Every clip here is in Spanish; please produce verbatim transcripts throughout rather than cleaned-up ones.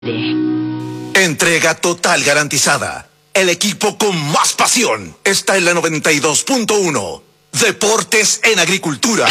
Entrega total garantizada. El equipo con más pasión está en la noventa y dos punto uno. Deportes en Agricultura.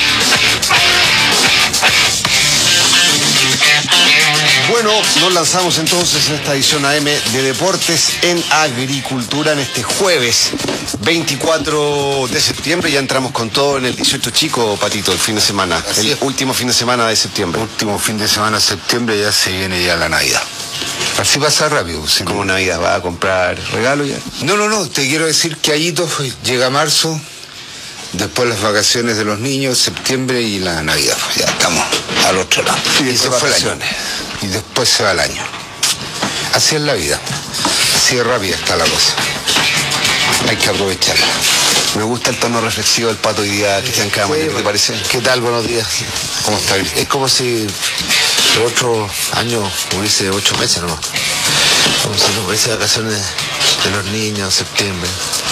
Bueno, nos lanzamos entonces en esta edición A M de Deportes en Agricultura en este jueves veinticuatro de septiembre. Ya entramos con todo en el dieciocho chico, Patito, el fin de semana. Así el es. último fin de semana de septiembre. Último fin de semana de septiembre, ya se viene ya la Navidad. Así pasa rápido. señor. Como Navidad, ¿va a comprar regalo ya? No, no, no, te quiero decir que allí llega marzo, después las vacaciones de los niños, septiembre y la Navidad. Ya estamos al otro lado. Y Y después se fue el año. vacaciones. Y después se va el año. Así es la vida. Así de rápida está la cosa. Hay que aprovecharla. Me gusta el tono reflexivo del Pato hoy día, Cristian Camaño, ¿qué te parece? ¿Qué tal? Buenos días. ¿Cómo está? Es como si el otro año hubiese ocho meses nomás. Como si no hubiese vacaciones de los niños, septiembre.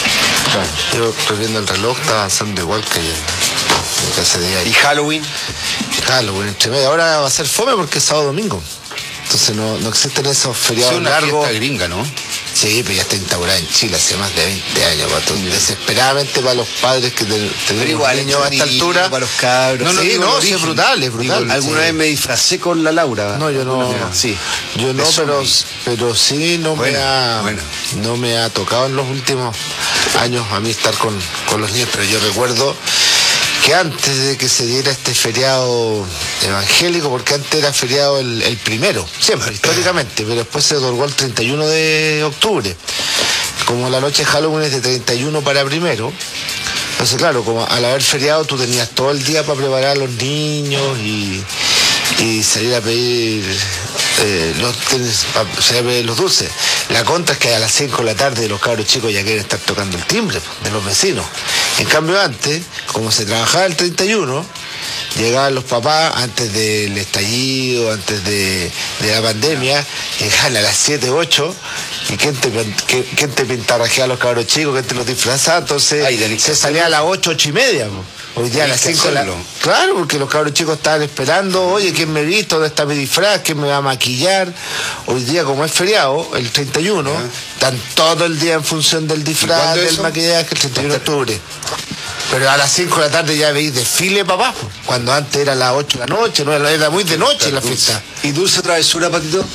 Yo estoy viendo el reloj, está avanzando igual que, que hace días. ¿Y Halloween? Halloween, entre medio. Ahora va a ser fome porque es sábado domingo. Entonces no, no existen esos feriados Es una largos. fiesta gringa, ¿no? Sí, pero ya está instaurada en Chile hace más de veinte años, Pato. Desesperadamente para los padres que te- tenemos igual, niños a esta niño, altura. para los cabros. No, no, Sí, sí, digo, no, el sí, es origen. brutal, es brutal. Digo, alguna Sí. vez me disfracé con la Laura. No, yo no. Sí. Yo no, Eso pero, vi. pero sí no Bueno, me ha bueno. no me ha tocado en los últimos años a mí estar con, con los niños, pero yo recuerdo que antes de que se diera este feriado evangélico, porque antes era feriado el, el primero, siempre, históricamente, pero después se otorgó el treinta y uno de octubre. Como la noche de Halloween es de treinta y uno para primero, entonces claro, como al haber feriado tú tenías todo el día para preparar a los niños y, y salir a pedir eh, los, tenés- pa- salir a pedir los dulces. La contra es que a las cinco de la tarde los cabros chicos ya quieren estar tocando el timbre de los vecinos. En cambio antes, como se trabajaba el treinta y uno, llegaban los papás antes del estallido, antes de, de la pandemia, llegaban a las siete, ocho, y ¿quién te, quién, quién te pintarrajeaba a los cabros chicos? ¿Quién te los disfrazaba? Entonces Ay, tenés que se salía a las ocho, ocho y media. Po. Hoy día a las Tenés que cinco de la... hacerlo. Claro, porque los cabros chicos estaban esperando, oye, ¿quién me viste? ¿Dónde está mi disfraz? ¿Quién me va a maquillar? Hoy día, como es feriado, el treinta y uno, están todo el día en función del disfraz, cuándo del eso? maquillaje, el treinta y uno de octubre. Pero a las cinco de la tarde ya veis desfile, papá, po. Cuando antes era a las ocho de la noche, no era, era muy de noche la fiesta. ¿Y dulce travesura, Patito?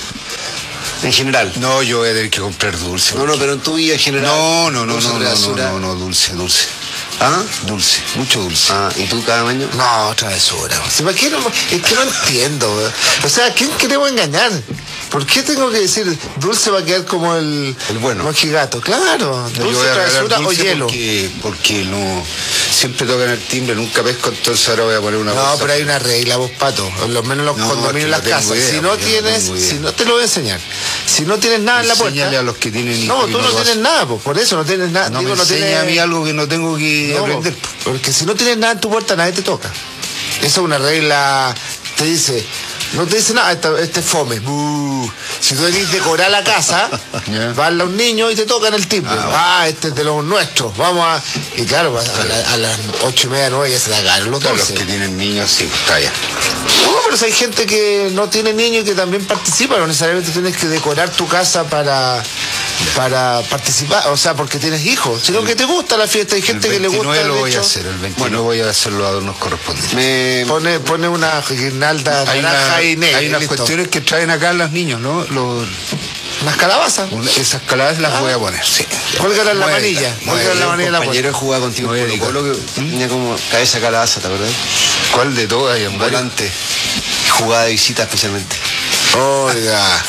En general. No, yo voy a tener que comprar dulce. No, no, pero en tu vida en general. No, no, no, dulce no, no, no, travesura. no, no, dulce, dulce. ¿Ah? Dulce, mucho dulce. Ah, ¿y tú cada año? No, travesura. ¿Sí, ¿para qué no? Es que no entiendo. weón. O sea, ¿a quién queremos engañar? ¿Por qué tengo que decir dulce va a quedar como el, El bueno. mojigato? Claro, Yo dulce, voy a regalar travesura o dulce hielo. Porque, porque no, siempre tocan el timbre, nunca pesco, entonces ahora voy a poner una No, cosa. pero hay una regla, vos, Pato. Por lo menos los No, condominios y es las que no tengo casas. idea, si no yo no tienes, tengo idea. si no te lo voy a enseñar. Si no tienes nada en la puerta. Enséñale a los que tienen No, hijos y tú no lo tienes hacen. nada, pues. Por eso no tienes nada. No Digo, me no enseña tienes... a mí algo que no tengo que No, aprender. porque si no tienes nada en tu puerta, nadie te toca. Esa es una regla, te dice, no te dice nada, este, este es fome. Buh. Si tú querés decorar la casa, Ya. van los niños y te tocan el timbre. Ah, este es de los nuestros, vamos a... Y claro, pues, a, la- a las ocho y media, nueve ya se la agarran los Claro, los dulces. que tienen niños, sí, pues, está ya. No, pero si hay gente que no tiene niños y que también participa, no necesariamente tienes que decorar tu casa para para participar, o sea, porque tienes hijos, sino que te gusta la fiesta, hay gente El que le gusta veintinueve el lo voy a hecho. hacer, el veintinueve voy a hacer los adornos correspondientes. Me... Pone, pone una guirnalda Hay, naranja una- y negra. hay unas listo. cuestiones que traen acá los niños, ¿no? Los, Unas calabazas. una- esas caladas las voy a poner, sí. Cuélgala en la Muévela, manilla. muévela. Cuélgala en la manilla de la compañero puerta. que jugaba contigo Voy a en Colo Colo que tenía como cabeza calabaza, ¿te acuerdas? ¿Cuál de todas? Hay en varios. Volante. Jugaba de visita especialmente. Oiga.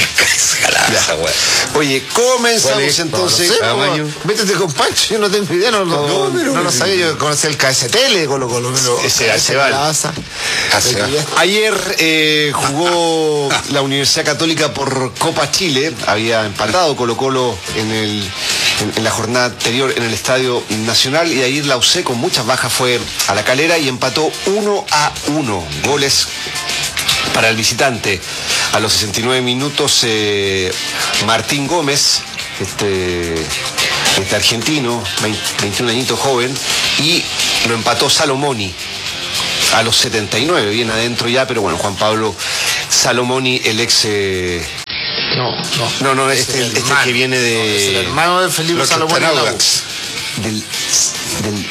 Ya. Oye, comenzamos entonces. No sé, Tamaño. po, métete con Pancho, yo no tengo idea, no, no, No, no, pero- no lo sabía, yo conocía el K S T L de Colo Colo, pero Ese esa hace vale. calabaza. Hace Pero vale. ya- Ayer eh, jugó la Universidad Católica por Copa Chile, había empatado Colo Colo en, el, en, en la jornada anterior en el Estadio Nacional y ayer la U C con muchas bajas fue a la Calera y empató uno a uno, goles para el visitante. A los sesenta y nueve minutos eh, Martín Gómez, este, este argentino, veinte, veintiún añitos joven, y lo empató Salomoni a los setenta y nueve, bien adentro ya, pero bueno, Juan Pablo Salomoni, el ex... Eh... No, no. No, no, este, es el este que viene de... No, es el hermano de Felipe Los Salomoni. Audax. Del... del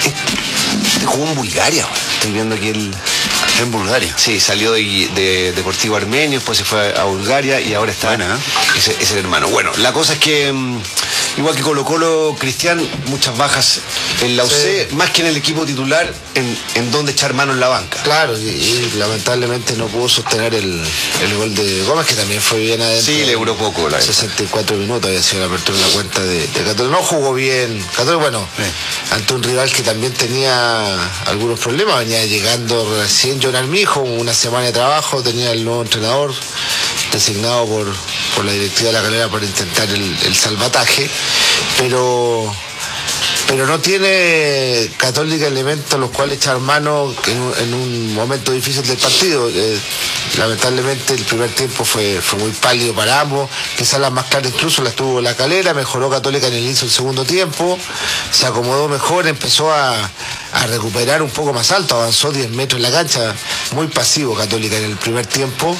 este jugó en Bulgaria, estoy viendo aquí el... En Bulgaria. Sí, salió de, de Deportivo Armenio, después se fue a Bulgaria y ahora está... Buena, ¿eh? ese, es el hermano. Bueno, la cosa es que... Mmm, igual que Colo Colo, Cristian, muchas bajas en la U C, sí. Más que en el equipo titular, en, en donde echar mano en la banca. Claro, y, y lamentablemente no pudo sostener el, el gol de Gómez, que también fue bien adentro. Sí, le duró poco. La sesenta y cuatro minutos había sido la apertura en la cuenta de, de Católica. No jugó bien. Católica, bueno, sí. Ante un rival que también tenía algunos problemas, venía llegando recién John Armijo, una semana de trabajo, tenía el nuevo entrenador designado por, por la directiva de La Calera para intentar el, el salvataje, pero pero no tiene Católica elementos los cuales echar mano en, en un momento difícil del partido. Eh, lamentablemente el primer tiempo fue, fue muy pálido para ambos, quizás las más claras incluso las tuvo La Calera, mejoró Católica en el inicio del segundo tiempo, se acomodó mejor, empezó a, a recuperar un poco más alto, avanzó diez metros en la cancha, muy pasivo Católica en el primer tiempo,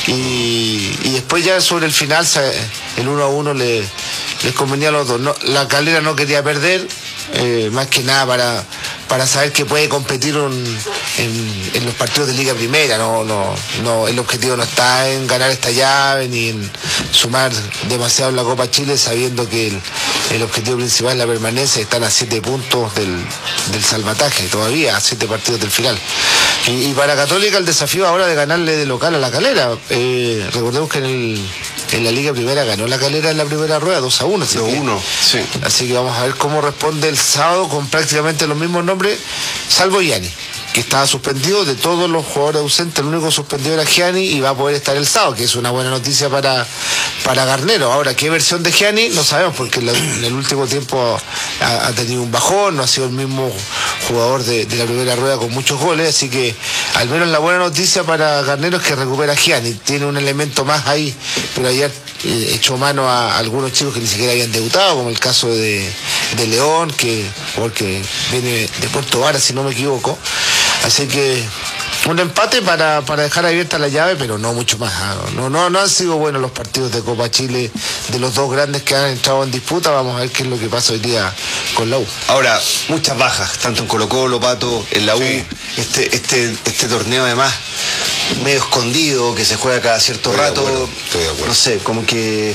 y, y después ya sobre el final el uno a uno le, les convenía a los dos. No, La Calera no quería perder, eh, más que nada para, para saber que puede competir un, en, en los partidos de Liga Primera. No, no, no, el objetivo no está en ganar esta llave ni en sumar demasiado en la Copa Chile, sabiendo que el, el objetivo principal es la permanencia. Están a siete puntos del, del salvataje, todavía a siete partidos del final. Y, y para Católica el desafío ahora de ganarle de local a La Calera. Eh, recordemos que en el en la Liga Primera ganó La Calera en la primera rueda dos a uno. Así, dos a uno, sí. Así que vamos a ver cómo responde el sábado con prácticamente los mismos nombres, salvo Gianni, que estaba suspendido. De todos los jugadores ausentes, el único suspendido era Gianni y va a poder estar el sábado, que es una buena noticia para, para Garnero. Ahora, ¿qué versión de Gianni? No sabemos, porque en, la, en el último tiempo ha, ha tenido un bajón, no ha sido el mismo jugador de, de la primera rueda con muchos goles, así que al menos la buena noticia para Garnero es que recupera a Gianni, tiene un elemento más ahí, pero ayer eh, echó mano a, a algunos chicos que ni siquiera habían debutado, como el caso de, de León, que porque viene de Puerto Vara, si no me equivoco. Así que un empate para, para dejar abierta la llave, pero no mucho más. No, no, no han sido buenos los partidos de Copa Chile de los dos grandes que han entrado en disputa. Vamos a ver qué es lo que pasa hoy día con la U. Ahora, muchas bajas, tanto en Colo Colo, Pato, en la U. Sí. Este, este, este torneo además medio escondido, que se juega cada cierto estoy rato. De acuerdo, estoy de acuerdo. No sé, como que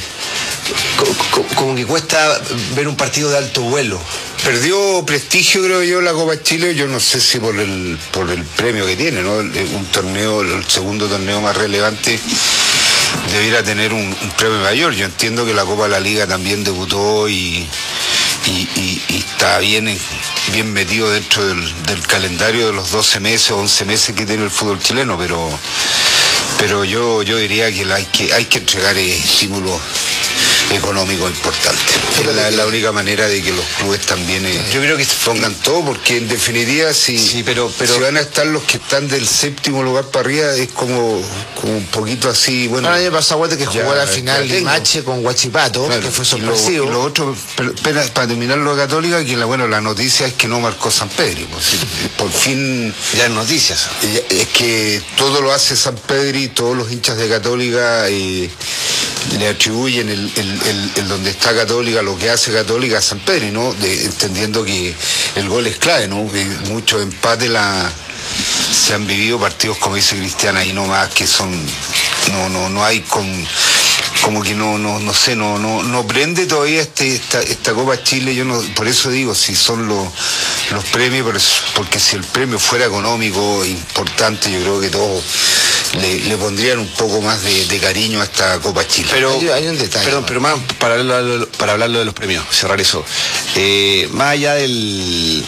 como, como que cuesta ver un partido de alto vuelo. Perdió prestigio, creo yo, la Copa Chile. Yo no sé si por el por el premio que tiene, ¿no? Un torneo, el segundo torneo más relevante, debiera tener un, un premio mayor. Yo entiendo que la Copa de la Liga también debutó y, y, y, y está bien, bien metido dentro del, del calendario de los doce meses o once meses que tiene el fútbol chileno, pero pero yo yo diría que hay que, hay que entregar estímulos económico importante. Es la, la única manera de que los clubes también eh, yo creo que pongan todo, porque en definitiva si, sí, pero, pero... si van a estar los que están del séptimo lugar para arriba, es como, como un poquito así. Bueno, el año pasado que jugó la final de Mache con Huachipato, claro, que fue sorpresivo. Y lo, y lo otro, pero, pero, para terminar lo de Católica, que la, bueno, la noticia es que no marcó San Pedro. Pues, por fin ya es noticias. Es que todo lo hace San Pedro y todos los hinchas de Católica eh, le atribuyen el, el, el, el donde está Católica, lo que hace Católica a San Pedro, ¿no? De, entendiendo que el gol es clave, ¿no? Que muchos empates la se han vivido partidos, como dice Cristian, ahí nomás, que son no no no hay con como que no no no sé, no no no prende todavía este esta esta Copa Chile. Yo no, por eso digo, si son los los premios, porque si el premio fuera económico importante, yo creo que todos le, le pondrían un poco más de, de cariño a esta Copa Chile. Pero hay, hay un detalle, perdón, pero más para hablarlo, para hablarlo de los premios, cerrar eso, eh, más allá del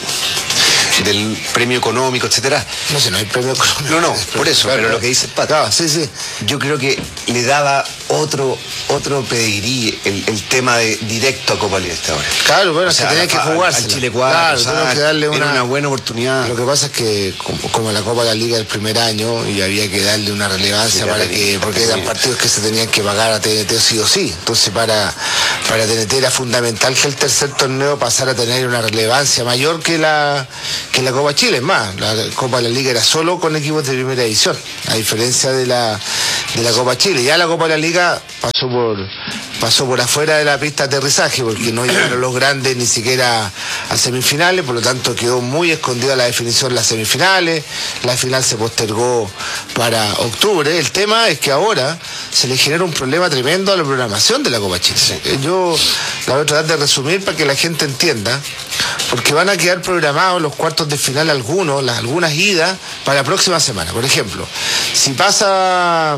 del premio económico, etcétera. No sé, no hay premio económico. No, no, por eso, claro, pero claro. Lo que dice el Pato, ah, sí, sí. Yo creo que le daba otro otro pedirí el, el tema de directo a Copa Libertadores. Claro, bueno, o sea, se tenía que jugarse. Al Chile cuatro, claro, tenía que darle una, una buena oportunidad. Lo que pasa es que como, como la Copa de la Liga del primer año, y había que darle una relevancia, sí, para que, porque eran partidos que se tenían que pagar a T N T sí o sí. Entonces para, para T N T era fundamental que el tercer torneo pasara a tener una relevancia mayor que la, que la Copa Chile. Es más, la Copa de la Liga era solo con equipos de primera división, a diferencia de la de la Copa Chile. Ya la Copa de la Liga pasó por pasó por afuera de la pista de aterrizaje, porque no llegaron los grandes ni siquiera a semifinales, por lo tanto quedó muy escondida la definición de las semifinales, la final se postergó para octubre. El tema es que ahora se le genera un problema tremendo a la programación de la Copa Chile. Sí. Yo la voy a tratar de resumir para que la gente entienda, porque van a quedar programados los cuartos de final algunos, las, algunas idas para la próxima semana. Por ejemplo, si pasa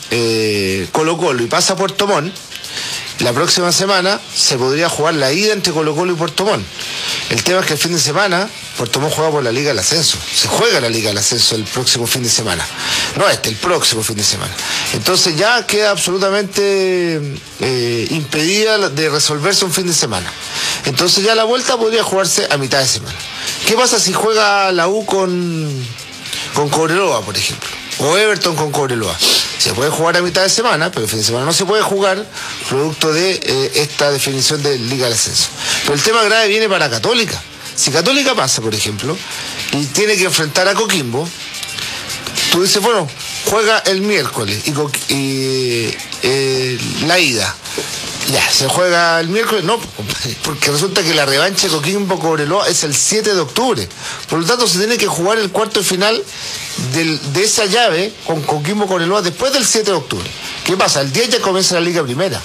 eh, Colo Colo y pasa Puerto Montt, la próxima semana se podría jugar la ida entre Colo Colo y Puerto Montt. El tema es que el fin de semana Puerto Montt juega por la Liga del Ascenso. Se juega la Liga del Ascenso el próximo fin de semana. No este, el próximo fin de semana. Entonces ya queda absolutamente eh, impedida de resolverse un fin de semana. Entonces ya la vuelta podría jugarse a mitad de semana. ¿Qué pasa si juega la U con, con Cobreloa, por ejemplo? O Everton con Cobreloa. Se puede jugar a mitad de semana, pero el fin de semana no se puede jugar, producto de eh, esta definición de Liga del Ascenso. Pero el tema grave viene para Católica. Si Católica pasa, por ejemplo, y tiene que enfrentar a Coquimbo, tú dices, bueno, juega el miércoles y, y eh, la ida. Ya, se juega el miércoles, no, porque resulta que la revancha de Coquimbo Cobreloa es el siete de octubre. Por lo tanto, se tiene que jugar el cuarto de final del, de esa llave con Coquimbo Cobreloa después del siete de octubre. ¿Qué pasa? El diez ya comienza la Liga Primera.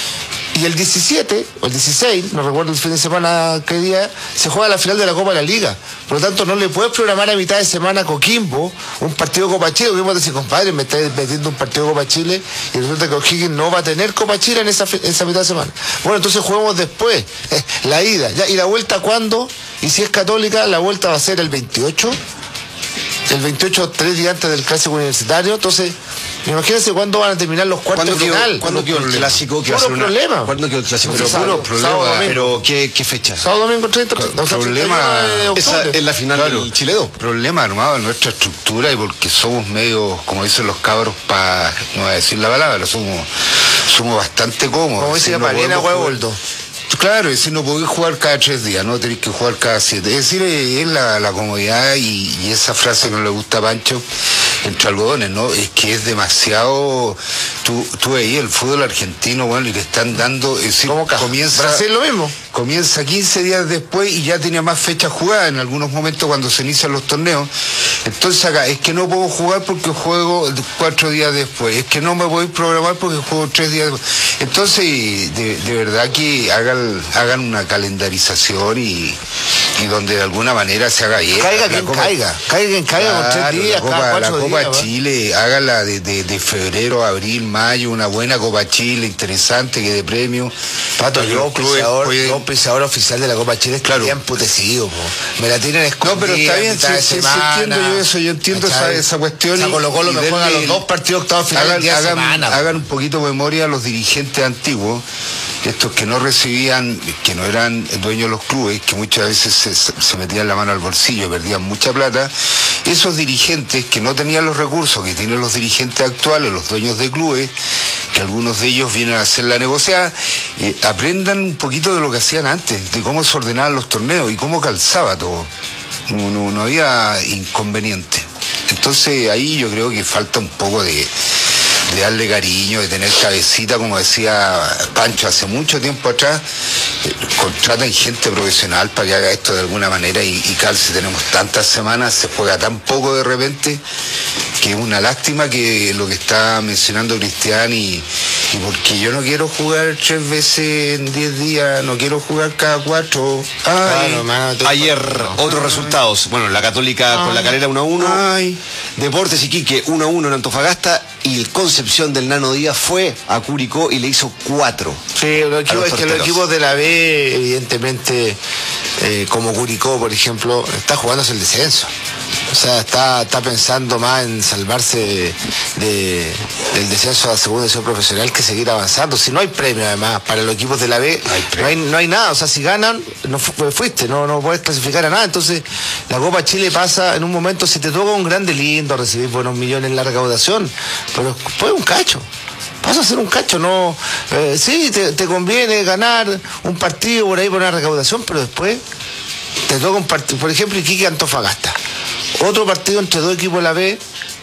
Y el diecisiete, o el dieciséis, no recuerdo el fin de semana qué día, se juega la final de la Copa de la Liga. Por lo tanto, no le puedes programar a mitad de semana a Coquimbo un partido de Copa Chile. Coquimbo te dice, compadre, me estás metiendo un partido de Copa Chile y resulta que O'Higgins no va a tener Copa Chile en esa, en esa mitad de semana. Bueno, entonces juguemos después, eh, la ida. Ya, ¿y la vuelta cuándo? Y si es Católica, la vuelta va a ser el veintiocho. El veintiocho, tres días antes del clásico universitario. Entonces, imagínense cuándo van a terminar los cuartos de final. ¿Cuándo quedó el clásico? ¿Qué va a ser problema? ¿Cuándo quedó el clásico? Pero, puro problema. Pero ¿qué, qué fecha? Sábado, domingo, treinta. No, problema. Esa es la final claro, del Chile dos. Problema armado en nuestra estructura y porque somos medio, como dicen los cabros, para no voy a decir la palabra, somos, somos bastante cómodos. Como dice Mariana Huevoldo. Claro, es decir, no podéis jugar cada tres días, no tenéis que jugar cada siete. Es decir, es la, la comodidad y, y esa frase que no le gusta a Pancho, entre algodones, ¿no? Es que es demasiado. Tú, tú veías el fútbol argentino, bueno, y le están dando. Es decir, comienza. Brasil lo mismo. Comienza quince días después y ya tenía más fechas jugadas en algunos momentos cuando se inician los torneos. Entonces acá, es que no puedo jugar porque juego cuatro días después. Es que no me voy a programar porque juego tres días después. Entonces, de, de verdad que hagan, hagan una calendarización y, y donde de alguna manera se haga bien. Caiga quien Copa, caiga, caiga quien caiga claro, con tres días, la Copa, cada cuatro la Copa días, Chile, ¿va? Hágala de, de, de febrero, abril, mayo, una buena Copa Chile, interesante, que de premio. Pato, yo auspiciador, pueden... yo auspiciador oficial de la Copa Chile, claro. Estaría emputecido, po. Me la tienen escondida. No, pero está bien, si, si, si entiendo yo eso, yo entiendo esa, esa cuestión. O sea, Colo Colo me juega los dos partidos octavos finales hagan, día hagan, semana, hagan un poquito memoria a los dirigentes antiguos, estos que no recibían, que no eran dueños de los clubes, que muchas veces se, se metían la mano al bolsillo, perdían mucha plata. Esos dirigentes que no tenían los recursos que tienen los dirigentes actuales, los dueños de clubes, que algunos de ellos vienen a hacer la negociada, eh, aprendan un poquito de lo que hacían antes, de cómo se ordenaban los torneos y cómo calzaba todo. No, no, no había inconveniente. Entonces ahí yo creo que falta un poco de, de darle cariño, de tener cabecita, como decía Pancho hace mucho tiempo atrás. Eh, contratan gente profesional para que haga esto de alguna manera y, y calce. Tenemos tantas semanas, se juega tan poco de repente, que es una lástima que lo que está mencionando Cristian y, y porque yo no quiero jugar tres veces en diez días, no quiero jugar cada cuatro. Ay, claro, man, ayer no. Otros resultados, bueno, la Católica Ay. Con la Calera uno a uno, Ay. Deportes Iquique uno a uno en Antofagasta y el Concepción del Nano Díaz fue a Curicó y le hizo cuatro. Sí, lo equipo, es que los equipos de la B, evidentemente, eh, como Curicó, por ejemplo, está jugándose el descenso. O sea, está, está pensando más en salvarse de, de, del descenso a la segunda división profesional que seguir avanzando. Si no hay premio, además, para los equipos de la B, no hay, no hay, no hay nada. O sea, si ganan, no fu fuiste, no, no puedes clasificar a nada. Entonces, la Copa Chile pasa en un momento, si te toca un grande lindo, recibir buenos millones en la recaudación, pero pues un cacho. Vas a hacer un cacho, no. Eh, sí, te, te conviene ganar un partido por ahí por una recaudación, pero después te toca un partido, por ejemplo, Iquique Antofagasta. Otro partido entre dos equipos de la B,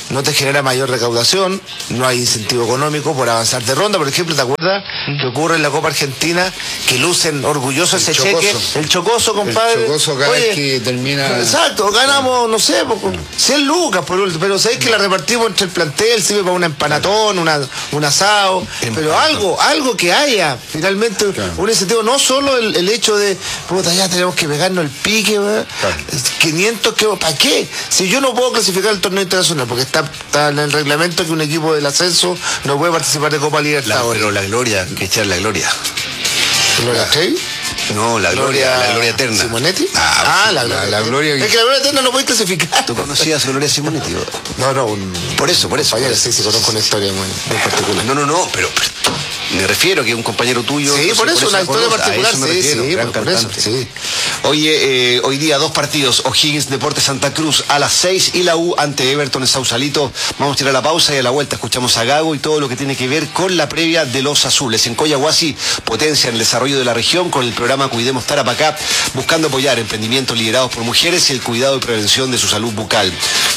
no te genera mayor recaudación, no hay incentivo económico por avanzar de ronda. Por ejemplo, ¿te acuerdas que ocurre en la Copa Argentina que lucen orgulloso ese chocoso. cheque? El chocoso, compadre. El chocoso cada vez que termina... Exacto, ganamos, no sé, cien lucas por último, pero sabéis que la repartimos entre el plantel, sirve para un empanatón, una, un asado, pero algo, algo que haya, finalmente, claro. un incentivo, no solo el, el hecho de, puta, ya tenemos que pegarnos el pique, claro. quinientos, que, ¿para qué? Si yo no puedo clasificar el torneo internacional, porque está, está en el reglamento que un equipo del ascenso no puede participar de Copa Libertadores. La, pero la gloria, que echar la gloria. ¿Gloria Trevi? No, la gloria, gloria, la gloria eterna. ¿Simonetti? Ah, ah la, la, la gloria. Es que la gloria eterna no puede clasificar. ¿Tú conocías a Gloria Simonetti? No, no, un... Por eso, por eso. Compañero, sí, sí, conozco una historia muy, muy particular. No, no, no, pero, pero me refiero a que un compañero tuyo... Sí, por eso, por una historia particular, sí, refiero, sí, gran por eso, sí. Oye, eh, hoy día dos partidos, O'Higgins Deportes Santa Cruz a las seis y la U ante Everton en Sausalito. Vamos a tirar la pausa y a la vuelta escuchamos a Gago y todo lo que tiene que ver con la previa de los azules. En Coyahuasi, potencia en el desarrollo de la región con el programa Cuidemos Tarapacá, buscando apoyar emprendimientos liderados por mujeres y el cuidado y prevención de su salud bucal.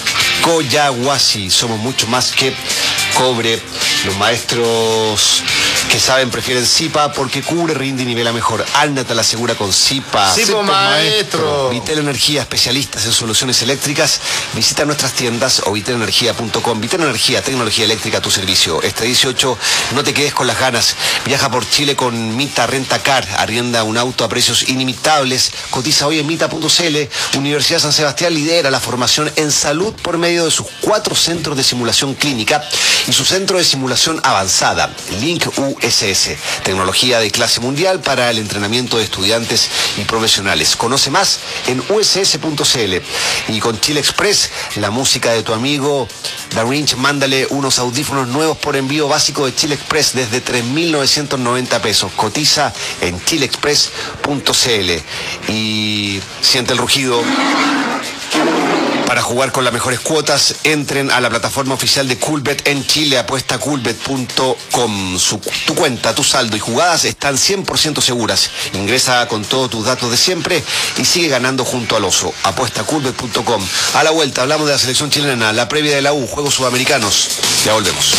Coyahuasi, somos mucho más que cobre. Los maestros que saben prefieren Zipa porque cubre, rinde y nivela mejor. Ándate a la segura con Zipa. Zipa, maestro. Vitel Energía, especialistas en soluciones eléctricas. Visita nuestras tiendas o vitel energía punto com. Vitel Energía, tecnología eléctrica a tu servicio. Este dieciocho, no te quedes con las ganas. Viaja por Chile con Mita Renta Car. Arrienda un auto a precios inimitables. Cotiza hoy en mita punto c l. Universidad San Sebastián lidera la formación en salud por medio de sus cuatro centros de simulación clínica y su centro de simulación avanzada, Link U S S, tecnología de clase mundial para el entrenamiento de estudiantes y profesionales. Conoce más en u s s punto c l. Y con Chile Express, la música de tu amigo Da Vinci, mándale unos audífonos nuevos por envío básico de Chile Express desde tres mil novecientos noventa pesos. Cotiza en chile express punto c l. Y siente el rugido. Para jugar con las mejores cuotas, entren a la plataforma oficial de Coolbet en Chile, apuesta coolbet punto com. Su, tu cuenta, tu saldo y jugadas están cien por ciento seguras. Ingresa con todos tus datos de siempre y sigue ganando junto al oso. apuesta coolbet punto com. A la vuelta hablamos de la selección chilena, la previa de la U, Juegos Sudamericanos. Ya volvemos.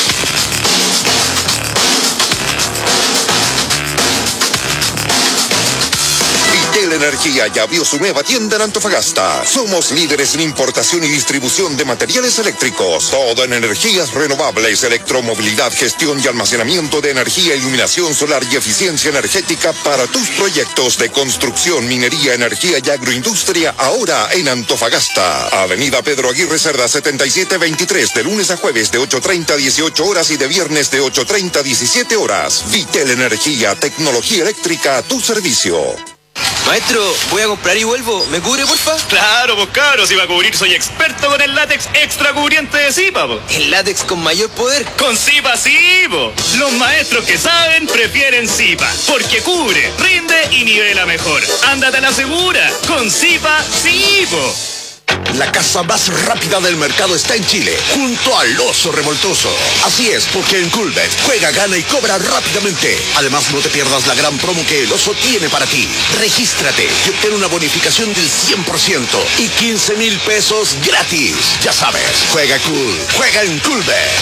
Vitel Energía ya abrió su nueva tienda en Antofagasta. Somos líderes en importación y distribución de materiales eléctricos. Todo en energías renovables, electromovilidad, gestión y almacenamiento de energía, iluminación solar y eficiencia energética para tus proyectos de construcción, minería, energía y agroindustria. Ahora en Antofagasta. Avenida Pedro Aguirre Cerda setenta y siete veintitrés, de lunes a jueves de ocho treinta a dieciocho horas y de viernes de ocho treinta a diecisiete horas. Vitel Energía, tecnología eléctrica a tu servicio. Maestro, voy a comprar y vuelvo. ¿Me cubre, porfa? Claro, pues cabros, si va a cubrir soy experto con el látex extra cubriente de Zipa, po. ¿El látex con mayor poder? Con Zipa sí, po. Los maestros que saben prefieren Zipa, porque cubre, rinde y nivela mejor. Ándate a la segura, con Zipa sí, po. La casa más rápida del mercado está en Chile, junto al Oso Revoltoso. Así es, porque en Coolbet juega, gana y cobra rápidamente. Además, no te pierdas la gran promo que el Oso tiene para ti. Regístrate y obtén una bonificación del cien por ciento y quince mil pesos gratis. Ya sabes, juega cool, juega en Coolbet.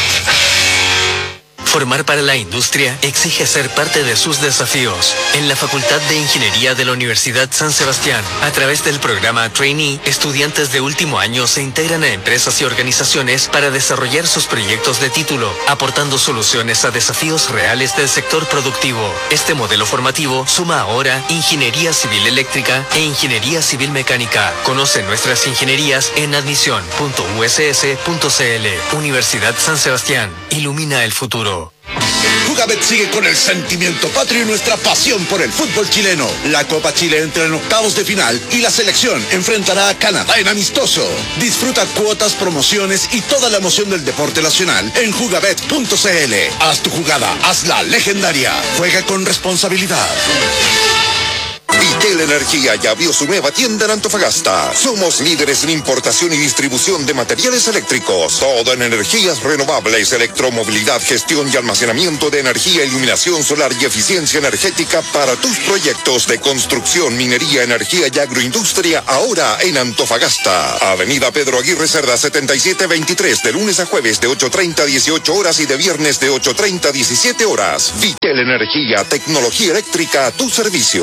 Formar para la industria exige ser parte de sus desafíos. En la Facultad de Ingeniería de la Universidad San Sebastián, a través del programa Trainee, estudiantes de último año se integran a empresas y organizaciones para desarrollar sus proyectos de título, aportando soluciones a desafíos reales del sector productivo. Este modelo formativo suma ahora Ingeniería Civil Eléctrica e Ingeniería Civil Mecánica. Conoce nuestras ingenierías en admisión punto u s s punto c l. Universidad San Sebastián. Ilumina el futuro. Jugabet sigue con el sentimiento patrio y nuestra pasión por el fútbol chileno. La Copa Chile entra en octavos de final y la selección enfrentará a Canadá en amistoso. Disfruta cuotas, promociones y toda la emoción del deporte nacional en jugabet punto c l. Haz tu jugada, hazla legendaria. Juega con responsabilidad. Vitel Energía ya abrió su nueva tienda en Antofagasta. Somos líderes en importación y distribución de materiales eléctricos. Todo en energías renovables, electromovilidad, gestión y almacenamiento de energía, iluminación solar y eficiencia energética para tus proyectos de construcción, minería, energía y agroindustria. Ahora en Antofagasta. Avenida Pedro Aguirre Cerda setenta y siete veintitrés, de lunes a jueves de ocho treinta a dieciocho horas y de viernes de ocho treinta a diecisiete horas. Vitel Energía, tecnología eléctrica a tu servicio.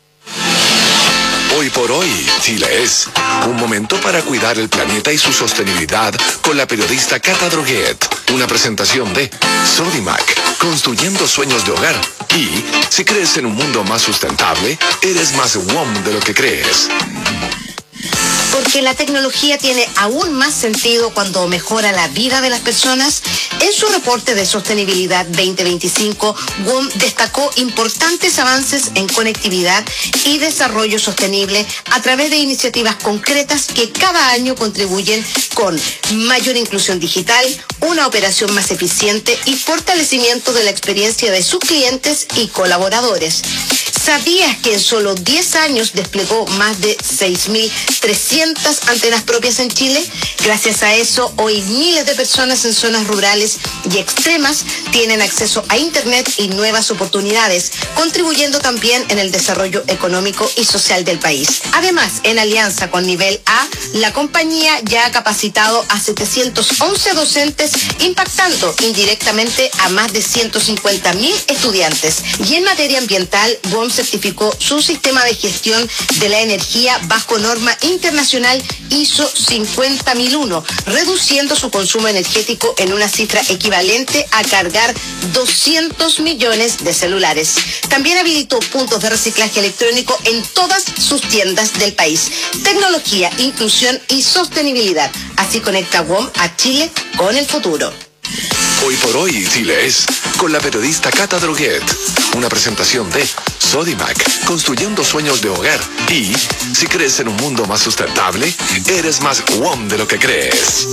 Hoy por hoy, Chile es un momento para cuidar el planeta y su sostenibilidad con la periodista Cata Droguet. Una presentación de Sodimac, construyendo sueños de hogar. Y si crees en un mundo más sustentable, eres más W O M de lo que crees. Porque la tecnología tiene aún más sentido cuando mejora la vida de las personas. En su reporte de sostenibilidad veinte veinticinco, W O M destacó importantes avances en conectividad y desarrollo sostenible a través de iniciativas concretas que cada año contribuyen con mayor inclusión digital, una operación más eficiente y fortalecimiento de la experiencia de sus clientes y colaboradores. ¿Sabías que en solo diez años desplegó más de seis mil trescientas antenas propias en Chile? Gracias a eso, hoy miles de personas en zonas rurales y extremas tienen acceso a Internet y nuevas oportunidades, contribuyendo también en el desarrollo económico y social del país. Además, en alianza con Nivel A, la compañía ya ha capacitado a setecientos once docentes, impactando indirectamente a más de ciento cincuenta mil estudiantes. Y en materia ambiental, W O M certificó su sistema de gestión de la energía bajo norma internacional I S O cincuenta mil uno, reduciendo su consumo energético en una cifra equivalente a cargar doscientos millones de celulares. También habilitó puntos de reciclaje electrónico en todas sus tiendas del país. Tecnología, inclusión y sostenibilidad. Así conecta W O M a Chile con el futuro. Hoy por hoy, Chile es con la periodista Cata Droguet. Una presentación de Sodimac, construyendo sueños de hogar. Y si crees en un mundo más sustentable, eres más W O M de lo que crees.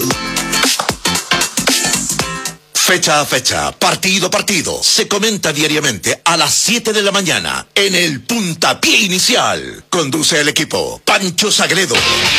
Fecha a fecha, partido a partido, se comenta diariamente a las siete de la mañana en el Puntapié Inicial. Conduce el equipo Pancho Sagredo.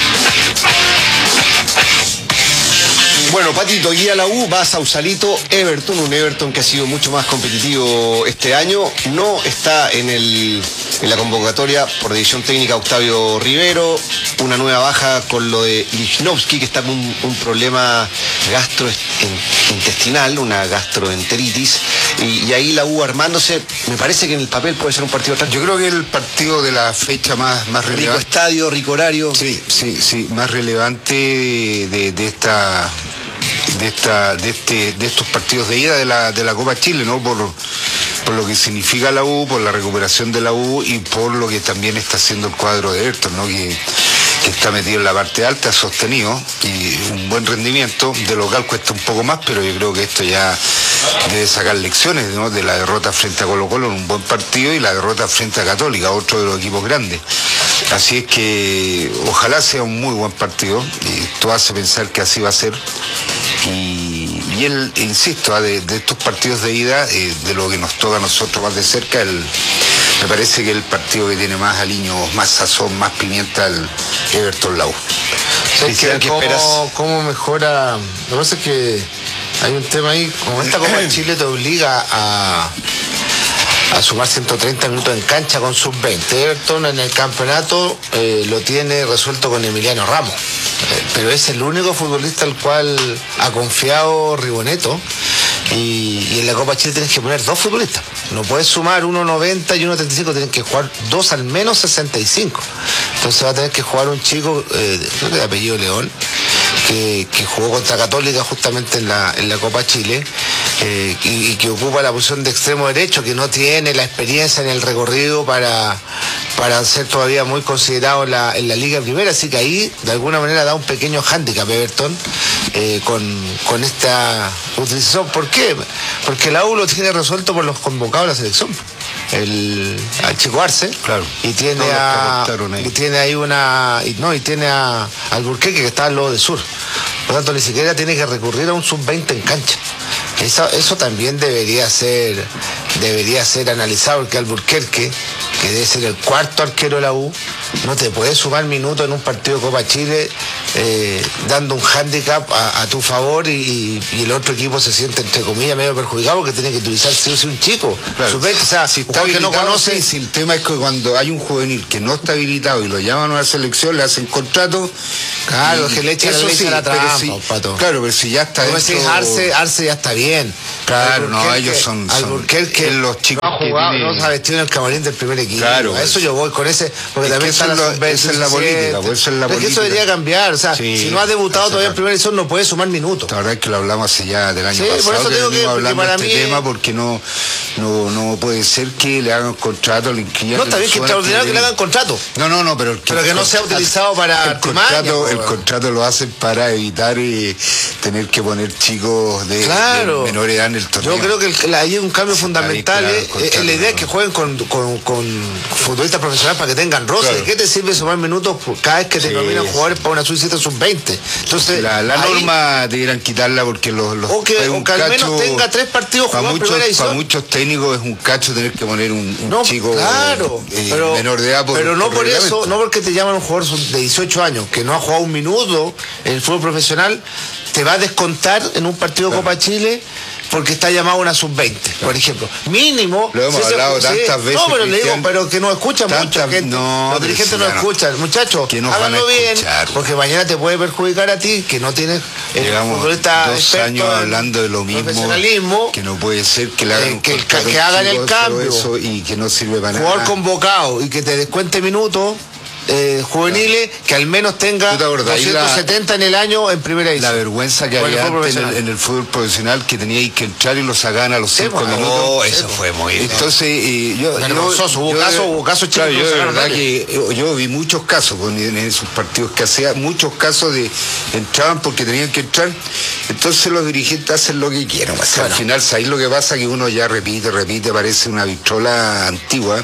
Bueno, Patito, guía la U, va a Sausalito, Everton, un Everton que ha sido mucho más competitivo este año. No está en el en la convocatoria por decisión técnica Octavio Rivero, una nueva baja con lo de Lichnowsky, que está con un, un problema gastrointestinal, una gastroenteritis, y, y ahí la U armándose. Me parece que en el papel puede ser un partido atrás. Yo creo que el partido de la fecha más, más relevante. Rico estadio, rico horario. Sí, sí, sí, más relevante de, de esta... de esta de este de estos partidos de ida de la de la Copa Chile, ¿no? Por, por lo que significa la U, por la recuperación de la U y por lo que también está haciendo el cuadro de Everton, ¿no? Que, que está metido en la parte alta, sostenido y un buen rendimiento. De local cuesta un poco más, pero yo creo que esto ya debe sacar lecciones, ¿no? De la derrota frente a Colo-Colo en un buen partido y la derrota frente a Católica, otro de los equipos grandes. Así es que ojalá sea un muy buen partido, y esto hace pensar que así va a ser. Y, y él, insisto, de, de estos partidos de ida, eh, de lo que nos toca a nosotros más de cerca, el, me parece que el partido que tiene más aliño, más sazón, más pimienta, el Everton-La U. ¿Sabes qué, ¿Qué cómo, esperas? ¿Cómo mejora? Lo que pasa es que hay un tema ahí, como esta Copa de Chile te obliga a... a sumar ciento treinta minutos en cancha con sub veinte. Everton en el campeonato eh, lo tiene resuelto con Emiliano Ramos, eh, pero es el único futbolista al cual ha confiado Riboneto, y, y en la Copa Chile tienes que poner dos futbolistas, no puedes sumar uno noventa y uno treinta y cinco, tienes que jugar dos al menos sesenta y cinco, entonces va a tener que jugar un chico eh, creo que de apellido León, que, que jugó contra Católica justamente en la, en la Copa Chile, eh, y, y que ocupa la posición de extremo derecho, que no tiene la experiencia en el recorrido para, para ser todavía muy considerado en la, en la Liga Primera, así que ahí de alguna manera da un pequeño hándicap Everton eh, con, con esta utilización. ¿Por qué? Porque la U lo tiene resuelto por los convocados de la selección. El, al Chico Arce, claro, y tiene a, ahí. y tiene ahí una y, no y tiene a Alburquerque, que está al lado del sur, por lo tanto ni siquiera tiene que recurrir a un sub veinte en cancha. Eso, eso también debería ser debería ser analizado, porque Alburquerque que debe ser el cuarto arquero de la U, no te puede sumar minutos en un partido de Copa Chile eh, dando un hándicap a, a tu favor y, y el otro equipo se siente, entre comillas, medio perjudicado porque tiene que utilizar sí o sí un chico. Claro. Super, o sea, si está que no conoce. Si el tema es que cuando hay un juvenil que no está habilitado y lo llaman a una selección, le hacen contrato. Claro, es que le echan sí, la trampa, si, Pato. Claro, pero si ya está no dentro... decís Arce, Arce ya está bien. Claro, no, ellos son, son que los chicos no ha jugado, que tienen... no se ha vestido en el camarín del primer equipo. Claro, a eso yo voy con ese, porque es también está la lo, esa es la política, pues esa es la pero política. Es que eso debería cambiar, o sea, sí, si no ha debutado todavía en primera edición no puede sumar minutos. La verdad es que lo hablamos hace ya del año sí, pasado, por eso que tengo que, hablando para de este mí tema porque no, no, no puede ser que le hagan contrato, le inscriban. No, está bien que es extraordinario que le hagan contrato. No, no, no, pero... El pero que no sea utilizado para el contrato, el contrato lo hacen para evitar eh, tener que poner chicos de, claro. de menor edad en el torneo. Yo creo que el, hay un cambio sí, fundamental. Eh, eh, la idea es que jueguen con, con, con futbolistas profesionales para que tengan roce. Claro. ¿De qué te sirve sumar minutos cada vez que te sí, nominan jugadores para una sub diecisiete sub veinte? Entonces, la, la ahí, norma deberían quitarla porque los, los o que, o que al menos tenga tres partidos jugados en primera edición. Para muchos técnicos es un cacho tener que poner un, un no, chico claro, eh, pero, menor de edad. Por, pero no por, por eso, no porque te llaman un jugador de dieciocho años que no ha jugado un minuto en el fútbol profesional, te va a descontar en un partido de claro. Copa Chile porque está llamado una sub veinte, claro. por ejemplo. Mínimo. Lo hemos si hablado se, tantas sí, veces. No, pero le digo, Cristian, pero que no escuchan mucha gente. No, los dirigentes no, no escuchan. Muchachos, háganlo bien, porque mañana te puede perjudicar a ti, que no tienes el futbolista dos años hablando de lo mismo. Profesionalismo. Que no puede ser que le hagan eh, que, el, que hagan el cambio. Eso y que no sirve para nada. Jugador convocado y que te descuente minutos. Eh, juveniles claro. que al menos tenga doscientos setenta la, en el año en primera edición. La vergüenza que había antes en el, en el fútbol profesional que teníais que entrar y lo sacaban a los cinco sí, minutos. Oh, eso sí, fue muy bien. Entonces, eh, yo, yo, hubo yo, casos, hubo casos chicos. Claro, yo de verdad que yo, yo vi muchos casos en esos partidos que hacía, muchos casos de entraban porque tenían que entrar. Entonces los dirigentes hacen lo que quieran. O sea, bueno. Al final, ¿sabéis lo que pasa? Que uno ya repite, repite, parece una vitrola antigua.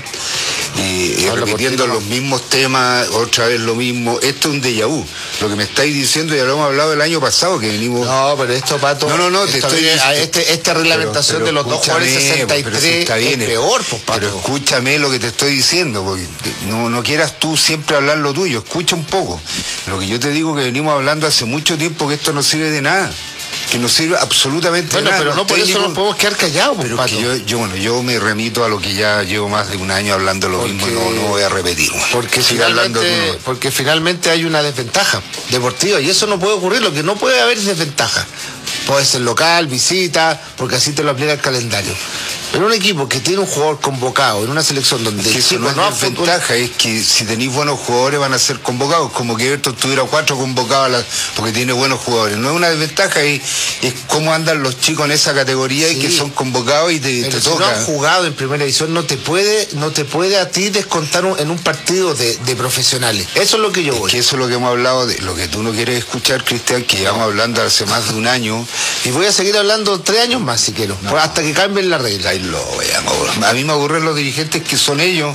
Y, y repitiendo los mismos temas, otra vez lo mismo. Esto es un déjà vu. Lo que me estáis diciendo, ya lo hemos hablado el año pasado, que venimos... No, pero esto, Pato... No, no, no, te estoy diciendo... Este, esta reglamentación pero, pero de los dos jugadores sesenta y tres si está bien, es peor, pues, Pato. Pero escúchame lo que te estoy diciendo, porque no, no quieras tú siempre hablar lo tuyo, escucha un poco. Lo que yo te digo que venimos hablando hace mucho tiempo, que esto no sirve de nada. Que no sirve absolutamente bueno, nada. Pero no por eso nos podemos quedar callados, pero Pato. Que yo, yo, bueno, yo me remito a lo que ya llevo más de un año hablando lo porque, mismo, no, no voy a repetir. Porque finalmente, no. porque finalmente hay una desventaja deportiva y eso no puede ocurrir, lo que no puede haber es desventaja. Puede ser local, visita, porque así te lo aplica el calendario. Pero un equipo que tiene un jugador convocado en una selección donde es que el eso no es no desventaja, es que si tenéis buenos jugadores van a ser convocados, como que Everton tuviera cuatro convocados la, porque tiene buenos jugadores. No es una desventaja, es, es cómo andan los chicos en esa categoría sí, y que son convocados y te, te si toca. No han jugado en primera edición, no te puede, no te puede a ti descontar un, en un partido de, de profesionales. Eso es lo que yo es voy. Que eso es lo que hemos hablado, de lo que tú no quieres escuchar, Cristian, que llevamos hablando hace más de un año. Y voy a seguir hablando tres años más si quiero, no, hasta que cambien la regla. Ahí lo veamos. A mí me aburren los dirigentes que son ellos,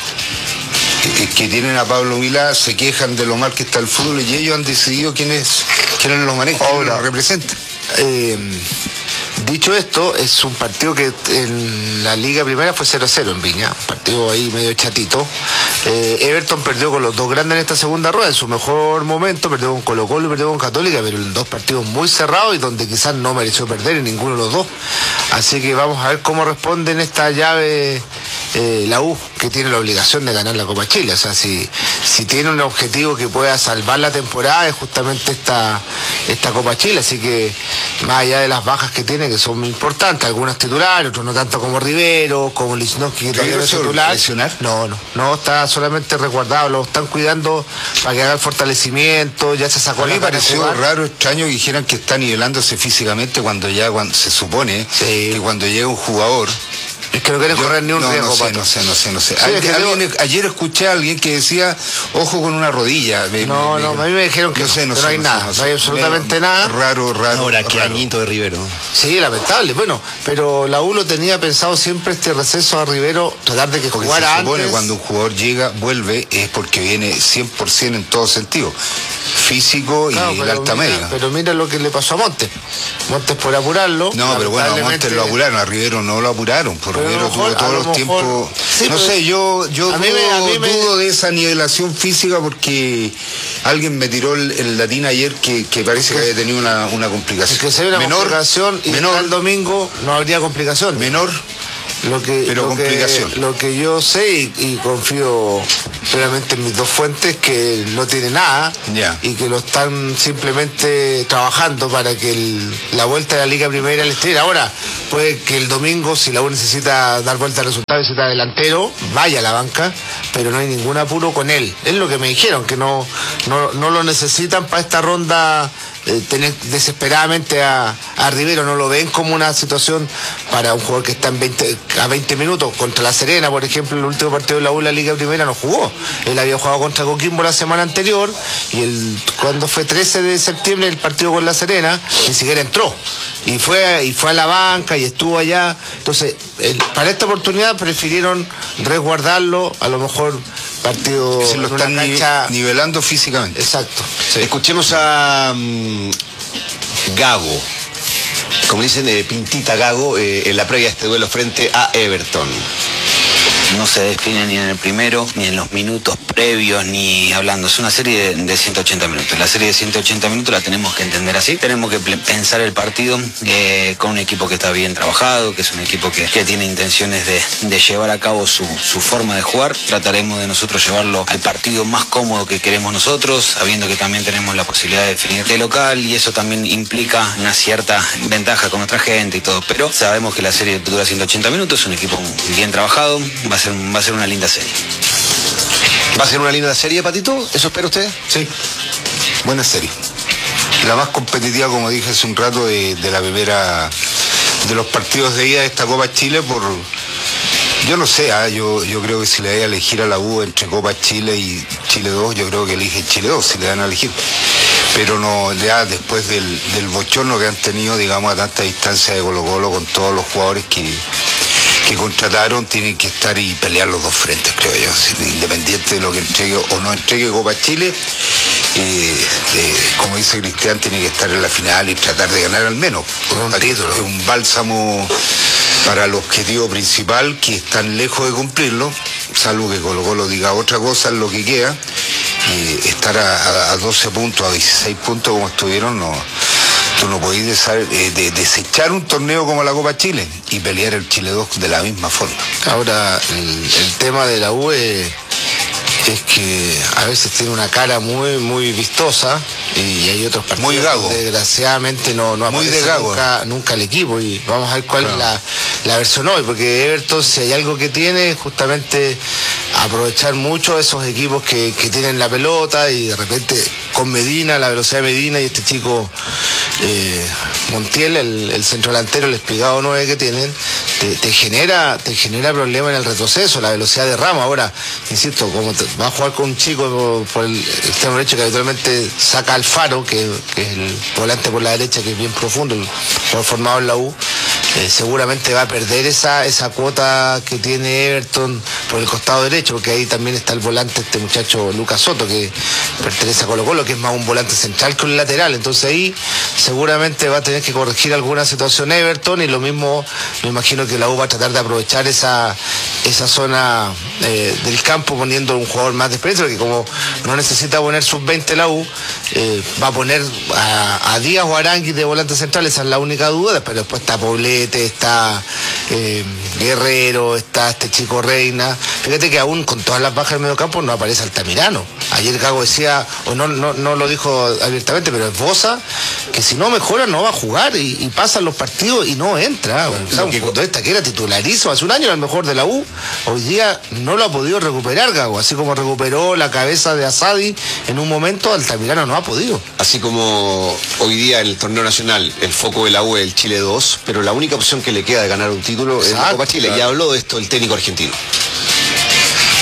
que, que tienen a Pablo Milá, se quejan de lo mal que está el fútbol y ellos han decidido quiénes, quiénes los manejan, quiénes los representan. Eh, dicho esto, es un partido que en la Liga Primera fue cero a cero en Viña, un partido ahí medio chatito. Eh, Everton perdió con los dos grandes en esta segunda rueda, en su mejor momento, perdió con Colo Colo y perdió con Católica, pero en dos partidos muy cerrados y donde quizás no mereció perder en ninguno de los dos. Así que vamos a ver cómo responde en esta llave eh, la U, que tiene la obligación de ganar la Copa Chile. O sea, si, si tiene un objetivo que pueda salvar la temporada es justamente esta, esta Copa Chile. Así que más allá de las bajas que tiene, que son muy importantes, algunas titulares, otros no tanto como Rivero, como Lichnowsky, que todavía no es titular. No, no, no, está solamente resguardado, lo están cuidando para que haga el fortalecimiento, ya se sacó. A mí me pareció raro, extraño que dijeran que está nivelándose físicamente cuando ya cuando, se supone sí. que cuando llega un jugador... Es que no quieren correr ni un no, riesgo, no sé, Pato. no sé, no sé, no sé. Sí, alguien, alguien, ayer escuché a alguien que decía, ojo con una rodilla. Me, no, me, no, me, a mí me dijeron que no, sé, no, no, sé, no hay no nada, no, sé, no hay absolutamente me, nada. Raro, raro. Ahora, qué raro. añito de Rivero. Sí, lamentable. Bueno, pero la U lo tenía pensado siempre este receso a Rivero, tratar de que porque jugara se supone antes. Cuando un jugador llega, vuelve, es porque viene cien por ciento en todo sentido. Físico y claro, la alta mira, media. Pero mira lo que le pasó a Montes. Montes por apurarlo. No, pero bueno, a Montes lo apuraron, a Rivero no lo apuraron. Por Rivero tuvo todos los tiempos. Sí, no pues, sé, yo, yo dudo, me, a mí me... dudo de esa nivelación física porque alguien me tiró el, el latín ayer que, que parece que había tenido una, una complicación. Es que si hay una menor, complicación y menor, el domingo no habría complicación. Menor, lo que, pero lo complicación. Que, lo que yo sé y, y confío plenamente en mis dos fuentes que no tiene nada yeah. y que lo están simplemente trabajando para que el, la vuelta de la Liga Primera le esté. Ahora, puede que el domingo, si la U necesita dar vuelta al resultado y necesita delantero, vaya a la banca, pero no hay ningún apuro con él. Es lo que me dijeron, que no, no, no lo necesitan para esta ronda. Eh, tener desesperadamente a, a Rivero, no lo ven como una situación para un jugador que está en veinte, a veinte minutos. Contra La Serena, por ejemplo, el último partido de la U en la Liga Primera no jugó. Él había jugado contra Coquimbo la semana anterior y el cuando fue trece de septiembre el partido con La Serena, ni siquiera entró. Y fue, y fue a la banca y estuvo allá. Entonces, el, para esta oportunidad prefirieron resguardarlo, a lo mejor partido se lo están cancha... nivelando físicamente. Exacto. Sí. Escuchemos a um, Gago, como dicen, eh, Pintita Gago, eh, en la previa de este duelo frente a Everton. No se define ni en el primero, ni en los minutos previos, ni hablando. Es una serie de, de ciento ochenta minutos. La serie de ciento ochenta minutos la tenemos que entender así. Tenemos que pensar el partido eh, con un equipo que está bien trabajado, que es un equipo que, que tiene intenciones de, de llevar a cabo su, su forma de jugar. Trataremos de nosotros llevarlo al partido más cómodo que queremos nosotros, sabiendo que también tenemos la posibilidad de definir de local y eso también implica una cierta ventaja con otra gente y todo. Pero sabemos que la serie dura ciento ochenta minutos, es un equipo bien trabajado. Va a ser, va a ser una linda serie. ¿Va a ser una linda serie, Patito? ¿Eso espera usted? Sí, buena serie. La más competitiva, como dije hace un rato, de, de la primera, de los partidos de ida de esta Copa Chile por... Yo no sé, ¿eh? yo, yo creo que si le voy a elegir a la U entre Copa Chile y Chile dos, yo creo que elige Chile dos, si le dan a elegir. Pero no, ya después del, del bochorno que han tenido, digamos, a tanta distancia de Colo-Colo con todos los jugadores que... que contrataron, tienen que estar y pelear los dos frentes, creo yo, independiente de lo que entregue o no entregue Copa Chile, eh, eh, como dice Cristian, tiene que estar en la final y tratar de ganar al menos, un título, es un bálsamo para el objetivo principal, que están lejos de cumplirlo, salvo que Colo-Colo diga otra cosa en lo que queda, y estar a, a doce puntos, a dieciséis puntos como estuvieron, no... Tú no podés desar, eh, de, desechar un torneo como la Copa Chile y pelear el Chile dos de la misma forma. Ahora, el, el tema de la U es, es que a veces tiene una cara muy muy vistosa y hay otros partidos muy gago. Que desgraciadamente no, no muy aparece de gago. Nunca, nunca el equipo, y vamos a ver cuál claro. es la, la versión hoy, porque Everton, si hay algo que tiene, es justamente aprovechar mucho esos equipos que, que tienen la pelota, y de repente con Medina, la velocidad de Medina y este chico eh, Montiel, el, el centro delantero, el espigado nueve que tienen, te, te genera te genera problema en el retroceso, la velocidad de Ramos. Ahora, insisto, como te, va a jugar con un chico por, por el extremo derecho que habitualmente saca al Faro, que, que es el volante por la derecha, que es bien profundo, el jugador formado en la U, eh, seguramente va a perder esa, esa cuota que tiene Everton por el costado derecho, porque ahí también está el volante, este muchacho Lucas Soto, que pertenece a Colo-Colo, que es más un volante central que un lateral. Entonces ahí seguramente va a tener que corregir alguna situación Everton, y lo mismo me imagino que la U va a tratar de aprovechar esa, esa zona eh, del campo, poniendo un jugador más de experiencia, porque como no necesita poner sub veinte la U, eh, va a poner a, a Díaz o Arangui de volante central, esa es la única duda. Pero después está Poblete, está eh, Guerrero, está este chico Reina. Fíjate que aún con todas las bajas del medio campo no aparece Altamirano. Ayer Gago decía, o no, no, no lo dijo abiertamente, pero es Bosa, que si no mejora no va a jugar, y, y pasan los partidos y no entra. Bueno, o sea, un futbolista que era titularísimo hace un año, era el mejor de la U, hoy día no lo ha podido recuperar Gago, así como recuperó la cabeza de Asadi en un momento, Altamirano no ha podido. Así como hoy día en el torneo nacional el foco de la U es el Chile dos, pero la única opción que le queda de ganar un título Exacto, es la Copa Chile. Claro. Ya habló de esto el técnico argentino.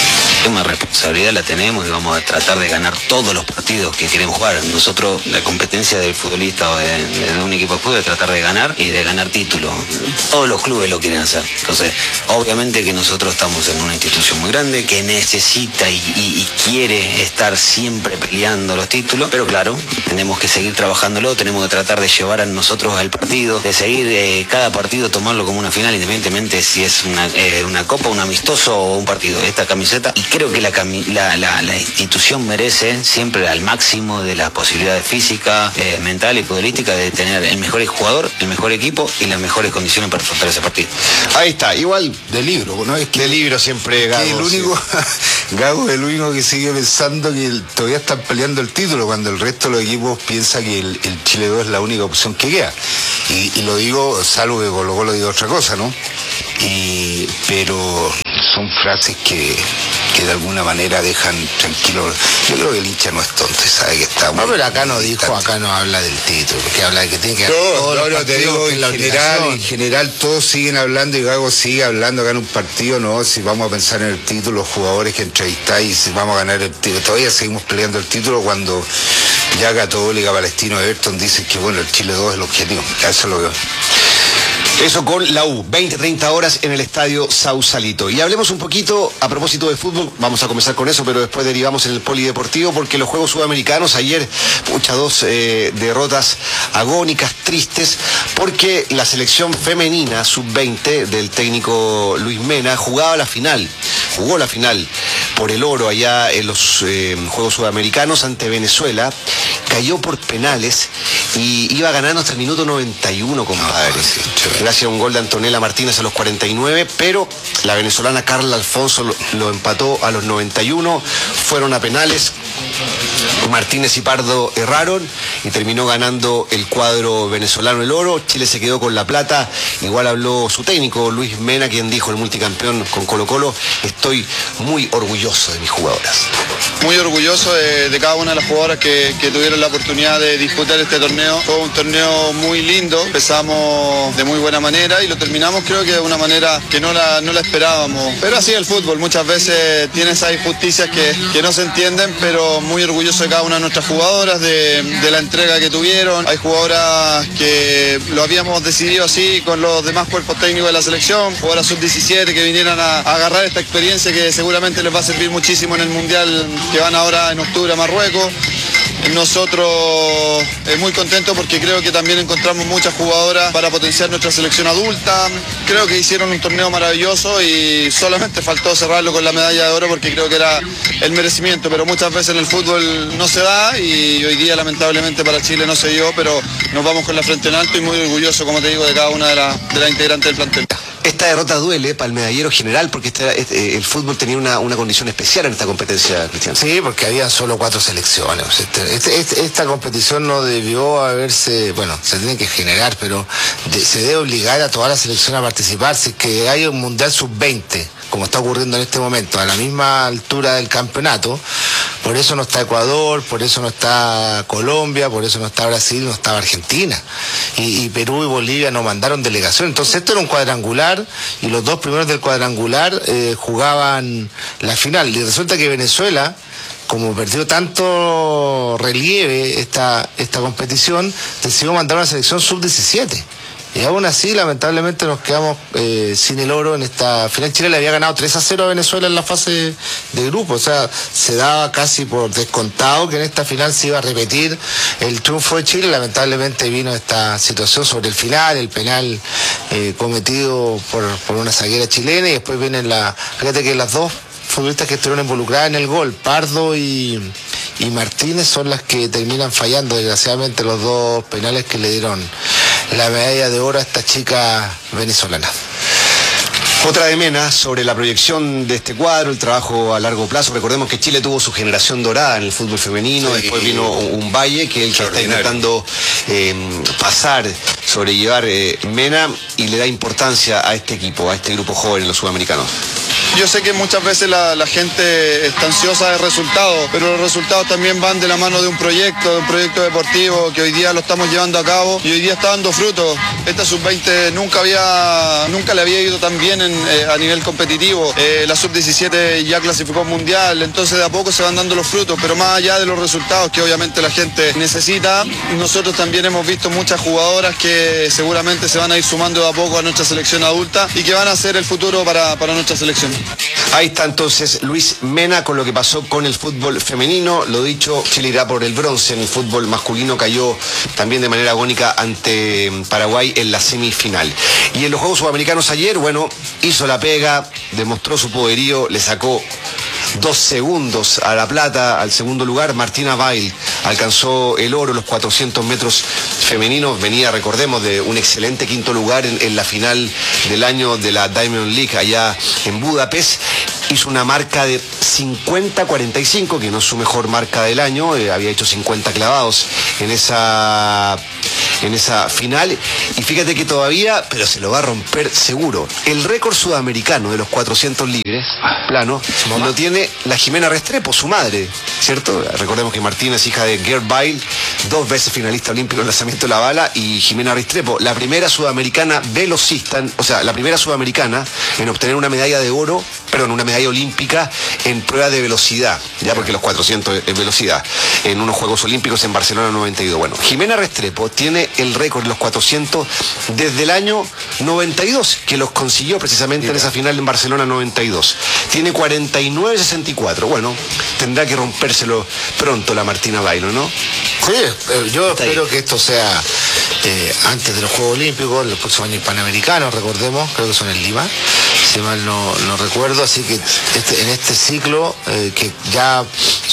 tema de responsabilidad la tenemos y vamos a tratar de ganar todos los partidos que queremos jugar. Nosotros, la competencia del futbolista o de, de un equipo de fútbol es tratar de ganar y de ganar títulos. Todos los clubes lo quieren hacer. Entonces, obviamente que nosotros estamos en una institución muy grande que necesita y, y, y quiere estar siempre peleando los títulos, pero claro, tenemos que seguir trabajándolo, tenemos que tratar de llevar a nosotros al partido, de seguir eh, cada partido, tomarlo como una final, independientemente si es una, eh, una copa, un amistoso o un partido. Esta camiseta, y creo que la, cami la, la, la institución merece siempre al máximo de las posibilidades físicas, eh, mentales y futbolísticas de tener el mejor jugador, el mejor equipo y las mejores condiciones para afrontar ese partido. Ahí está, igual de libro, ¿no? Es que de libro siempre Gago. El único, sí. Gago es el único que sigue pensando que el, todavía están peleando el título cuando el resto de los equipos piensa que el, el Chile dos es la única opción que queda. Y, y lo digo, salvo que Colo Colo diga otra cosa, ¿no? Y, pero son frases que, que de alguna manera dejan tranquilo. Yo creo que el hincha no es tonto, sabe que está muy... No, pero acá no dijo, acá no habla del título, porque habla de que tiene que haber no, todos no, los no, te digo, en general, en general todos siguen hablando y Gago sigue hablando acá en un partido, no, si vamos a pensar en el título, los jugadores que entrevistáis y si vamos a ganar el título, todavía seguimos peleando el título cuando ya Católica, Palestino, Everton dicen que bueno, el Chile dos es el objetivo, eso es lo que... Eso con la U, veinte, treinta horas en el Estadio Sausalito. Y hablemos un poquito a propósito de fútbol, vamos a comenzar con eso, pero después derivamos en el polideportivo, porque los Juegos Sudamericanos ayer, pucha, dos eh, derrotas agónicas, tristes, porque la selección femenina sub veinte del técnico Luis Mena jugaba la final, jugó la final por el oro allá en los eh, Juegos Sudamericanos ante Venezuela, cayó por penales y iba ganando hasta el minuto noventa y uno, compadre. Ah, sí, gracias a un gol de Antonella Martínez a los cuarenta y nueve, pero la venezolana Carla Alfonso lo, lo empató a los noventa y uno, fueron a penales, Martínez y Pardo erraron y terminó ganando el cuadro venezolano el oro. Chile se quedó con la plata. Igual habló su técnico Luis Mena, quien dijo, el multicampeón con Colo Colo: estoy muy orgulloso de mis jugadoras. Muy orgulloso de, de cada una de las jugadoras que, que tuvieron la oportunidad de disputar este torneo. Fue un torneo muy lindo, empezamos de muy buena manera y lo terminamos creo que de una manera que no la, no la esperábamos. Pero así es el fútbol, muchas veces tiene esas injusticias que, que no se entienden, pero muy orgulloso de cada una de nuestras jugadoras, de, de la entrega que tuvieron. Hay jugadoras que lo habíamos decidido así con los demás cuerpos técnicos de la selección, jugadoras sub diecisiete que vinieran a, a agarrar esta experiencia que seguramente les va a servir muchísimo en el Mundial que van ahora en octubre a Marruecos. Nosotros eh, muy contentos porque creo que también encontramos muchas jugadoras para potenciar nuestra selección adulta. Creo que hicieron un torneo maravilloso y solamente faltó cerrarlo con la medalla de oro porque creo que era el merecimiento, pero muchas veces en el fútbol no se da y hoy día lamentablemente para Chile no se dio, pero nos vamos con la frente en alto y muy orgulloso, como te digo, de cada una de las de la integrantes del plantel. Esta derrota duele para el medallero general porque este, este, el fútbol tenía una, una condición especial en esta competencia, Cristian. Sí, porque había solo cuatro selecciones. Este, este, este, esta competición no debió haberse, bueno, se tiene que generar, pero de, se debe obligar a toda la selección a participar. Si es que hay un Mundial sub veinte, como está ocurriendo en este momento, a la misma altura del campeonato, por eso no está Ecuador, por eso no está Colombia, por eso no está Brasil, no estaba Argentina. Y, y Perú y Bolivia no mandaron delegación. Entonces esto era un cuadrangular y los dos primeros del cuadrangular eh, jugaban la final. Y resulta que Venezuela, como perdió tanto relieve esta, esta competición, decidió mandar una selección sub diecisiete. Y aún así, lamentablemente, nos quedamos eh, sin el oro en esta final. Chile le había ganado tres a cero a Venezuela en la fase de grupo. O sea, se daba casi por descontado que en esta final se iba a repetir el triunfo de Chile. Lamentablemente vino esta situación sobre el final, el penal eh, cometido por, por una zaguera chilena. Y después vienen la... Fíjate que las dos futbolistas que estuvieron involucradas en el gol, Pardo y... y Martínez, son las que terminan fallando desgraciadamente los dos penales que le dieron la medalla de oro a esta chica venezolana. Otra de Mena sobre la proyección de este cuadro, el trabajo a largo plazo. Recordemos que Chile tuvo su generación dorada en el fútbol femenino, sí. Después vino un Valle que él que está intentando eh, pasar, sobrellevar eh, Mena, y le da importancia a este equipo, a este grupo joven en los sudamericanos. Yo sé que muchas veces la, la gente está ansiosa de resultados, pero los resultados también van de la mano de un proyecto, de un proyecto deportivo que hoy día lo estamos llevando a cabo y hoy día está dando frutos. Esta sub veinte nunca había, nunca le había ido tan bien en, eh, a nivel competitivo. Eh, la sub diecisiete ya clasificó mundial, entonces de a poco se van dando los frutos, pero más allá de los resultados que obviamente la gente necesita, nosotros también hemos visto muchas jugadoras que seguramente se van a ir sumando de a poco a nuestra selección adulta y que van a ser el futuro para, para nuestra selección. Ahí está entonces Luis Mena con lo que pasó con el fútbol femenino. Lo dicho, Chile irá por el bronce. En el fútbol masculino cayó también de manera agónica ante Paraguay en la semifinal. Y en los Juegos Sudamericanos ayer, bueno, hizo la pega, demostró su poderío, le sacó dos segundos a la plata, al segundo lugar. Martina Bail alcanzó el oro, los cuatrocientos metros femeninos. Venía, recordemos, de un excelente quinto lugar en, en la final del año de la Diamond League allá en Budapest. Hizo una marca de cincuenta cuarenta y cinco, que no es su mejor marca del año. Eh, había hecho cincuenta clavados en esa... en esa final, y fíjate que todavía, pero se lo va a romper seguro, el récord sudamericano de los cuatrocientos libres, plano, lo tiene la Jimena Restrepo, su madre, ¿cierto? Recordemos que Martina es hija de Gerd Bail, dos veces finalista olímpico en lanzamiento de la bala, y Jimena Restrepo, la primera sudamericana velocista, o sea, la primera sudamericana en obtener una medalla de oro, perdón, una medalla olímpica en prueba de velocidad, ya porque los cuatrocientos es velocidad, en unos Juegos Olímpicos en Barcelona noventa y dos. Bueno, Jimena Restrepo tiene el récord de los cuatrocientos desde el año noventa y dos, que los consiguió precisamente Mira. en esa final en Barcelona noventa y dos. Tiene cuarenta y nueve sesenta y cuatro. Bueno, tendrá que rompérselo pronto la Martina Bailo, ¿no? Sí, yo Está espero ahí. que esto sea eh, antes de los Juegos Olímpicos, los próximos años Panamericanos, recordemos, creo que son en Lima, si mal no, no recuerdo, así que este, en este ciclo eh, que ya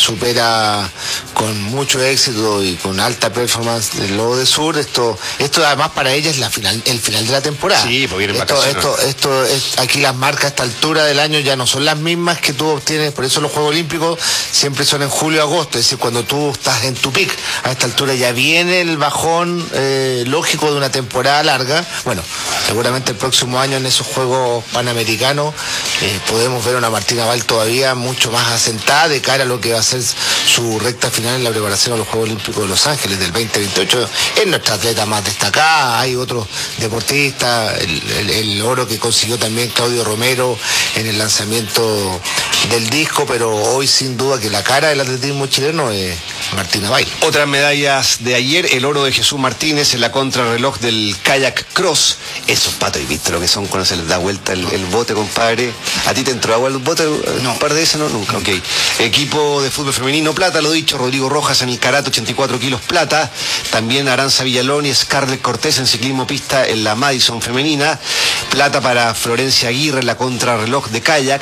supera con mucho éxito y con alta performance del Lobo de Sur, esto esto además para ella es la final, el final de la temporada. Sí, porque vienen esto, vacaciones. Esto, esto es, aquí las marcas a esta altura del año ya no son las mismas que tú obtienes, por eso los Juegos Olímpicos siempre son en julio agosto, es decir, cuando tú estás en tu pic, a esta altura ya viene el bajón eh, lógico de una temporada larga. Bueno, seguramente el próximo año en esos Juegos Panamericanos eh, podemos ver a una Martina Bail todavía mucho más asentada de cara a lo que va a ser su recta final en la preparación a los Juegos Olímpicos de Los Ángeles del veinte veintiocho. Es nuestra atleta más destacada, hay otros deportistas, el, el, el oro que consiguió también Claudio Romero en el lanzamiento del disco, pero hoy sin duda que la cara del atletismo chileno es Martina Bail. Otras medallas de ayer, el oro de Jesús Martínez en la contrarreloj del kayak cross. Esos patos, ¿y viste lo que son cuando se les da vuelta el, el bote, compadre? ¿A ti te entró agua el bote? No. ¿Un par de esas? No, nunca. Ok. Equipo de fútbol femenino, plata, lo dicho, Rodrigo Rojas en el karate, ochenta y cuatro kilos, plata. También Aranza Villalón y Scarlett Cortés en ciclismo pista en la Madison femenina. Plata para Florencia Aguirre en la contrarreloj de kayak.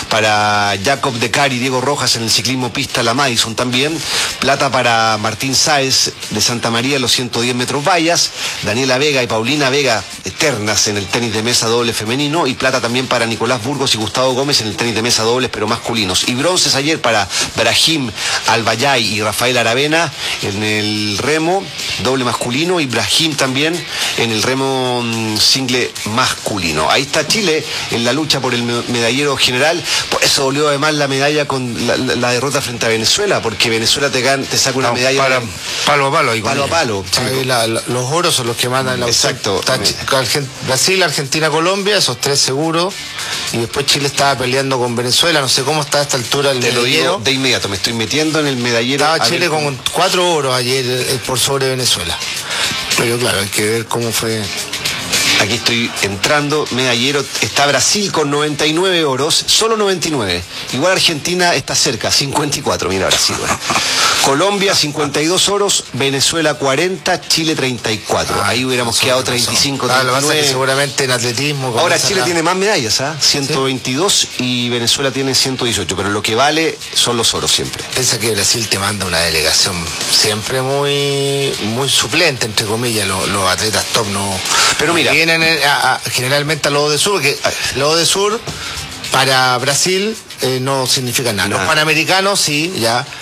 Para Jacob De Cari y Diego Rojas en el ciclismo pista la Madison también. Plata para Martín Sáez de Santa María en los ciento diez metros vallas. Daniela Vega y Paulina Vega, eternas en el tenis de mesa doble femenino. Y plata también para Nicolás Burgos y Gustavo Gómez en el tenis de mesa dobles pero masculinos. Y bronces ayer para Brahim Albayay y Rafael Aravena en el remo doble masculino y Brahim también en el remo single masculino. Ahí está Chile en la lucha por el medallero general. Por eso dolió además la medalla con la, la, la derrota frente a Venezuela, porque Venezuela te, gan, te saca una no, medalla para, de, palo a palo. Palo a palo. Sí, ahí la, la, los oros son los que mandan la Exacto. Está, Argent, Brasil, Argentina, Colombia, esos tres seguros. Y después Chile estaba peleando con Venezuela. No sé cómo está a esta altura el te medallero. Lo digo de inmediato, me estoy metiendo en el medallero. Estaba Chile con cómo... cuatro oros ayer eh, por sobre Venezuela. Pero claro, hay que ver cómo fue. Aquí estoy entrando, medallero, está Brasil con noventa y nueve oros, solo noventa y nueve. Igual Argentina está cerca, cincuenta y cuatro, mira Brasil. Bueno. Colombia cincuenta y dos oros, Venezuela cuarenta, Chile treinta y cuatro. Ah, Ahí hubiéramos quedado treinta y cinco, treinta y nueve. Ah, lo que pasa es que seguramente en atletismo... Ahora Chile la... tiene más medallas, ¿ah? ¿eh? ciento veintidós, ¿sí? Y Venezuela tiene ciento dieciocho, pero lo que vale son los oros siempre. Piensa que Brasil te manda una delegación siempre muy muy suplente, entre comillas, los, los atletas top no... Pero mira... Vienen a, a, generalmente a Lobo de Sur, porque Lobo de Sur para Brasil eh, no significa nada. nada. Los panamericanos sí, ya...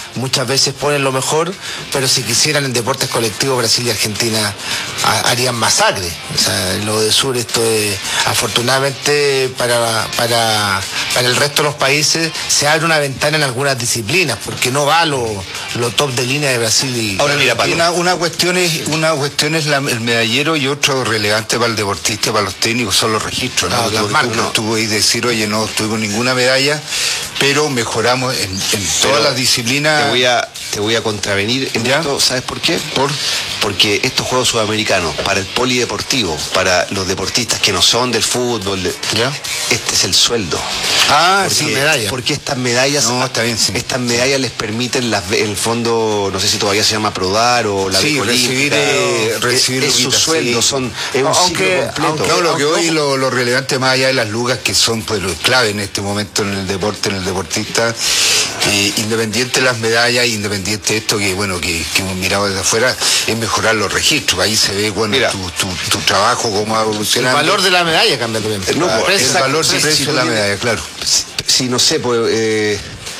muchas veces ponen lo mejor, pero si quisieran en deportes colectivos, Brasil y Argentina a, harían masacre. O sea, en lo de sur esto es, afortunadamente para, para, para el resto de los países se abre una ventana en algunas disciplinas, porque no va lo, lo top de línea de Brasil y... Ahora mira, una, una cuestión es, una cuestión es la, el medallero, y otro relevante para el deportista, para los técnicos, son los registros, ¿no? No, Tú, marcas, tú, no. tú podés decir, oye, no tuvimos ninguna medalla, pero mejoramos en, en todas las disciplinas. Te voy a, te voy a contravenir en ¿Ya? esto, ¿sabes por qué? Por Porque estos Juegos Sudamericanos, para el polideportivo, para los deportistas que no son del fútbol, de, ¿Ya? este es el sueldo. Ah, porque, sí, medalla. Porque estas medallas, No, está bien, sí. estas medallas les permiten, las, en el fondo, no sé si todavía se llama Prodar o la Sí, Beca recibir, Olímpica, eh, es- recibir es su luquitas, sueldo, sí. son, es un Aunque- ciclo completo. No, lo que Aunque- hoy lo, lo relevante más allá de las lucas, que son pues lo clave en este momento en el deporte, en el deportista, eh, independiente de las medallas, independiente de esto que bueno que, que hemos mirado desde afuera, es mejorar los registros. Ahí se ve bueno Mira. tu, tu, tu trabajo, cómo va El evolucionando. valor de la medalla cambia también. No, Ah, pues, el exacto. valor de sí, precio sí, de la tú tienes- medalla, claro. Si, si no sé, pues, eh,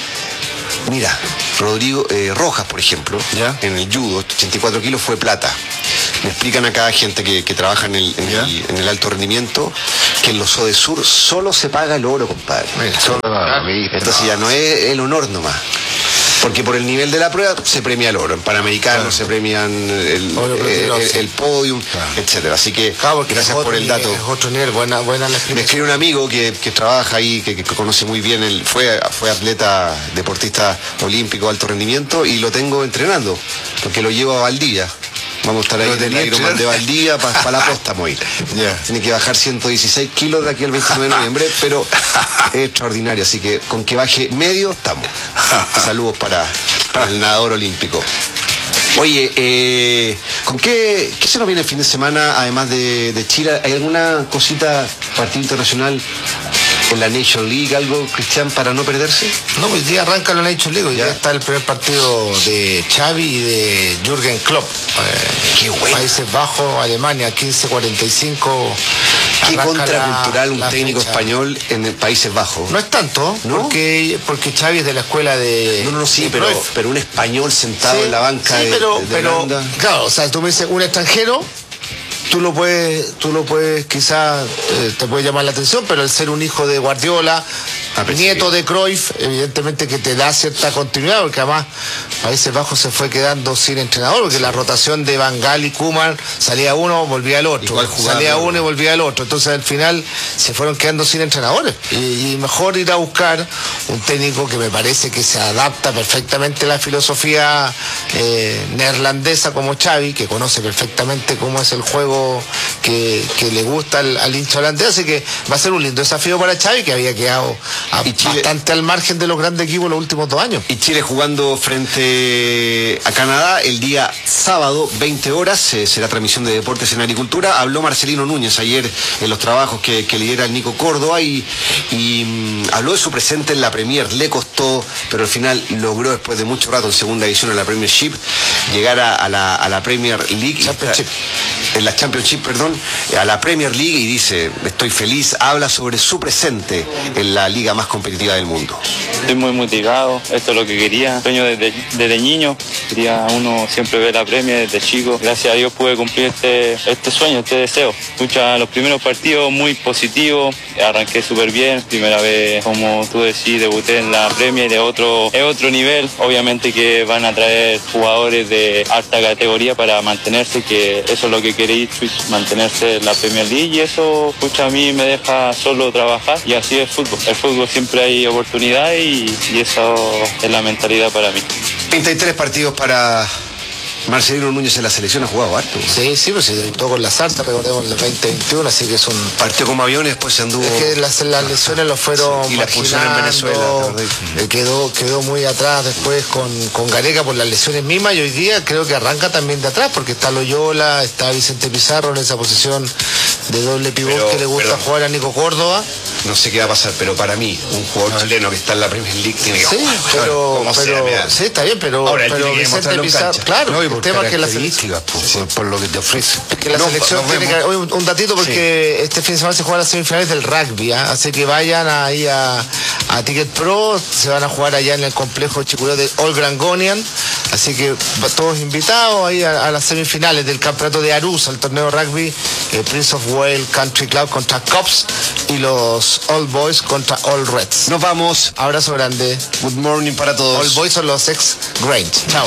mira, Rodrigo eh, Rojas, por ejemplo, ¿Ya? en el judo, ochenta y cuatro kilos fue plata. Me explican acá gente que, que trabaja en el, en, ¿Ya? el, en el alto rendimiento que en los Sodesur solo se paga el oro, compadre. Solo- Entonces ya no es el honor nomás. Porque por el nivel de la prueba se premia el oro. En Panamericanos Claro. se premian el, Oro, el, platino, el- sí. el podium, Claro. etcétera. Así que Claro, porque gracias es por otro el nivel, dato. Es otro nivel, buena, buena la Me explicación. escribe un amigo que, que trabaja ahí, que, que conoce muy bien, el, fue, fue atleta, deportista olímpico de alto rendimiento y lo tengo entrenando, porque lo llevo a Valdivia. Vamos a estar ahí ¿Lo en el tenía Ironman de entrenado? Valdivia para la posta, muy. Ya. Tiene que bajar ciento dieciséis kilos de aquí al veintinueve de noviembre, pero es extraordinario, así que con que baje medio, estamos. Saludos para, para el nadador olímpico. Oye, eh, ¿con qué, qué se nos viene el fin de semana, además de, de Chile? ¿Hay alguna cosita, partido internacional en la Nation League, algo, Cristian, para no perderse? No, hoy día arranca la Nation League, hoy Ya. día está el primer partido de Xavi y de Jürgen Klopp. Eh, Qué bueno. Países Bajos, Alemania, quince cuarenta y cinco. Qué arranca contracultural la- un la técnico fecha. español en el Países Bajos. No es tanto, ¿No? porque porque Xavi es de la escuela de... No, no, no, sí, de pero, Cruyff. pero un español sentado Sí, en la banca sí, de, pero, de pero Holanda. claro, o sea, tú me dices un extranjero, tú lo puedes, tú lo puedes, quizás eh, te puede llamar la atención, pero el ser un hijo de Guardiola, Ah, pero nieto sí. de Cruyff, evidentemente que te da cierta continuidad, porque además Países Bajos se fue quedando sin entrenador, porque la rotación de Van Gaal y Koeman salía uno, volvía el otro, Igual jugaba, salía pero- uno y volvía el otro, entonces al final se fueron quedando sin entrenadores, y, y mejor ir a buscar un técnico que me parece que se adapta perfectamente a la filosofía eh, neerlandesa como Xavi, que conoce perfectamente cómo es el juego que, que le gusta al, al hincha holandés, así que va a ser un lindo desafío para Xavi, que había quedado a- Y Chile- bastante al margen de los grandes equipos los últimos dos años. Y Chile jugando frente a Canadá el día sábado, veinte horas, eh, será transmisión de Deportes en Agricultura. Habló Marcelino Núñez ayer en los trabajos que, que lidera el Nico Córdoba y, y mm, habló de su presente en la Premier. Le costó, pero al final logró, después de mucho rato en segunda división en la Premiership, llegar a, a la, a la Premier League. Championship. En la Championship, perdón, a la Premier League, y dice, estoy feliz, habla sobre su presente en la liga más competitiva del mundo. Estoy muy motivado, esto es lo que quería, sueño desde, desde niño, quería uno siempre ver la Premier desde chico, gracias a Dios pude cumplir este, este sueño, este deseo. Escucha, los primeros partidos muy positivos, arranqué súper bien, primera vez, como tú decís, debuté en la Premier de otro, es otro nivel, obviamente que van a traer jugadores de alta categoría para mantenerse, que eso es lo que quiere Ipswich, mantenerse en la Premier League, y eso, escucha, a mí me deja solo trabajar, y así es el fútbol, el fútbol siempre hay oportunidades y, y eso es la mentalidad para mí. treinta y tres partidos para Marcelino Núñez en la selección, ha jugado harto. Sí, sí, pues se debutó con la Sarta, recordemos el veinte veintiuno, así que es un... Partió como aviones, después se anduvo. Es que las, las lesiones lo fueron Sí, y la expulsión en marginando, Venezuela, ¿te acordás? eh, quedó, quedó muy atrás después con, con Gareca por las lesiones mismas, y hoy día creo que arranca también de atrás, porque está Loyola, está Vicente Pizarro en esa posición de doble pivot Pero- que le gusta pero- jugar a Nico Córdoba. No sé qué va a pasar, pero para mí, un jugador chileno que está en la Premier League tiene que Sí, jugar. pero, Como sea, pero mira. sí, está bien, pero, Ahora, él pero tiene que Vicente demostrarlo en Pizarro, cancha. claro, No, y el por tema es que la selección, características, por, por lo que te ofrece. que la No, selección nos tiene vemos. que, oye, un, un datito porque este fin de semana se juegan las semifinales del rugby, ¿ah? Así que vayan ahí a, a Ticket Pro. Se van a jugar allá en el complejo Chicureo de Old Grangonian. Así que todos invitados ahí a, a las semifinales del campeonato de Arusa, el torneo rugby, eh, Prince of Wales Country Club contra Cops y los All Boys contra All Reds. Nos vamos. Abrazo grande. Good morning para todos. All Boys son los ex Grange. Chao.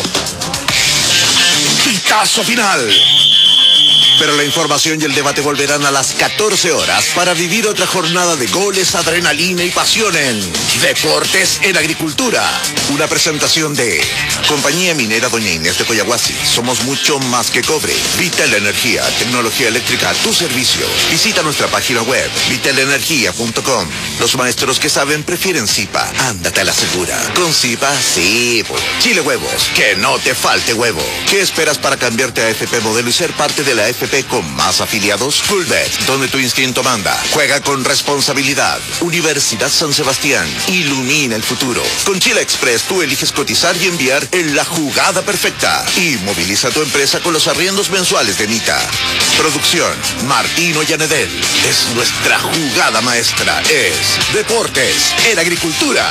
Pitazo final. Pero la información y el debate volverán a las catorce horas para vivir otra jornada de goles, adrenalina y pasión en Deportes en Agricultura. Una presentación de Compañía Minera Doña Inés de Coyahuasi. Somos mucho más que cobre. Vital Energía, tecnología eléctrica a tu servicio. Visita nuestra página web, vital energía punto com. Los maestros que saben prefieren Zipa. Ándate a la segura. Con Zipa, sí. Pues. Chile Huevos, que no te falte huevo. ¿Qué esperas para cambiarte a A F P Modelo y ser parte de la A F P con más afiliados? Fullbet, donde tu instinto manda. Juega con responsabilidad. Universidad San Sebastián, ilumina el futuro. Con Chile Express tú eliges cotizar y enviar en la jugada perfecta. Y moviliza tu empresa con los arriendos mensuales de Nita. Producción, Martino Yanedel. Es nuestra jugada maestra. Es Deportes en Agricultura.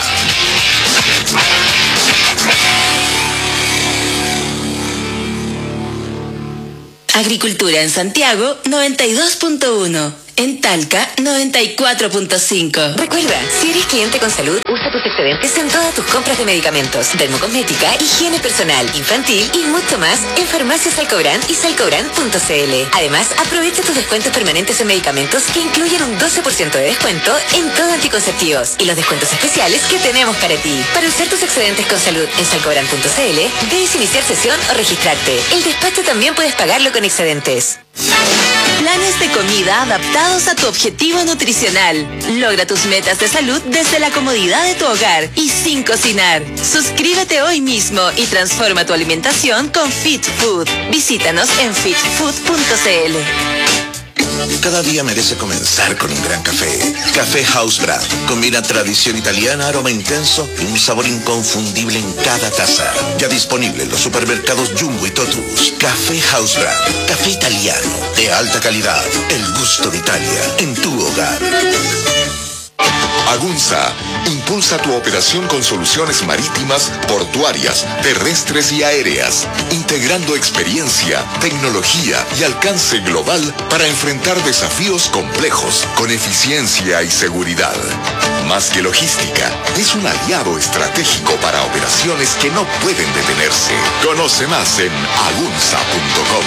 Agricultura en Santiago noventa y dos punto uno. En Talca, noventa y cuatro punto cinco. Recuerda, si eres cliente con salud, usa tus excedentes en todas tus compras de medicamentos, dermocosmética, higiene personal, infantil y mucho más en Farmacias Salcobrán y salcobrán punto c l. Además, aprovecha tus descuentos permanentes en medicamentos que incluyen un doce por ciento de descuento en todo anticonceptivos y los descuentos especiales que tenemos para ti. Para usar tus excedentes con salud en salcobrán punto c l, debes iniciar sesión o registrarte. El despacho también puedes pagarlo con excedentes. Planes de comida adaptados a tu objetivo nutricional. Logra tus metas de salud desde la comodidad de tu hogar y sin cocinar. Suscríbete hoy mismo y transforma tu alimentación con Fit Food. Visítanos en fit food punto c l. Cada día merece comenzar con un gran café. Café House Brand. Combina tradición italiana, aroma intenso y un sabor inconfundible en cada taza. Ya disponible en los supermercados Jumbo y Totus. Café House Brand. Café italiano de alta calidad. El gusto de Italia en tu hogar. Agunza impulsa tu operación con soluciones marítimas, portuarias, terrestres y aéreas, integrando experiencia, tecnología y alcance global para enfrentar desafíos complejos con eficiencia y seguridad. Más que logística, es un aliado estratégico para operaciones que no pueden detenerse. Conoce más en agunza punto com.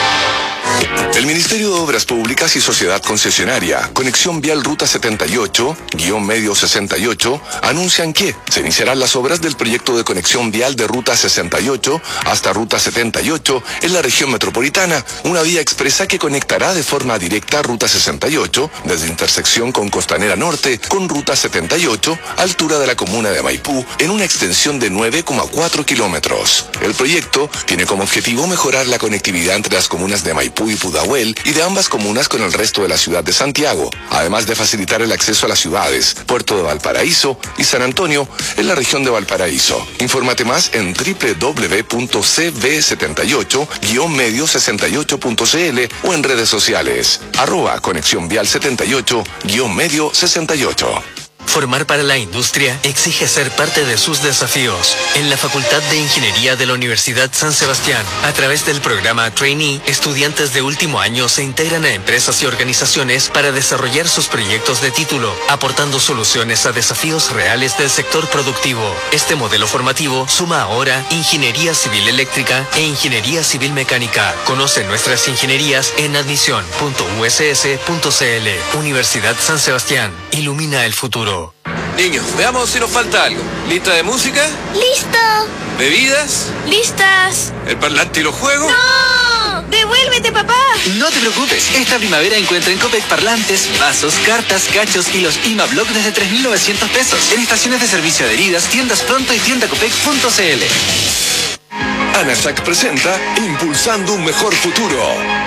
El Ministerio de Obras Públicas y Sociedad Concesionaria, Conexión Vial Ruta setenta y ocho, guión medio sesenta y ocho, anuncian que se iniciarán las obras del proyecto de conexión vial de Ruta sesenta y ocho hasta Ruta setenta y ocho en la región metropolitana, una vía expresa que conectará de forma directa Ruta sesenta y ocho desde intersección con Costanera Norte con Ruta setenta y ocho, altura de la comuna de Maipú, en una extensión de nueve coma cuatro kilómetros. El proyecto tiene como objetivo mejorar la conectividad entre las comunas de Maipú y Pudahuel y de ambas comunas con el resto de la ciudad de Santiago, además de facilitar el acceso a las ciudades Puerto de Valparaíso y San Antonio en la región de Valparaíso. Infórmate más en doble u doble u doble u punto c v setenta y ocho guión medio sesenta y ocho punto c l o en redes sociales arroba conexión vial setenta y ocho guión medio sesenta y ocho. Formar para la industria exige ser parte de sus desafíos. En la Facultad de Ingeniería de la Universidad San Sebastián, a través del programa Trainee, estudiantes de último año se integran a empresas y organizaciones para desarrollar sus proyectos de título, aportando soluciones a desafíos reales del sector productivo. Este modelo formativo suma ahora Ingeniería Civil Eléctrica e Ingeniería Civil Mecánica. Conoce nuestras ingenierías en admisión punto u s s punto c l. Universidad San Sebastián. Ilumina el futuro. Niños, veamos si nos falta algo. ¿Lista de música? ¡Listo! ¿Bebidas? ¡Listas! ¿El parlante y los juegos? ¡No! ¡Devuélvete, papá! No te preocupes, esta primavera encuentra en Copec parlantes, vasos, cartas, cachos y los I M A Block desde tres mil novecientos pesos. En estaciones de servicio adheridas, tiendas pronto y tienda copec punto c l. ANASAC presenta Impulsando un Mejor Futuro.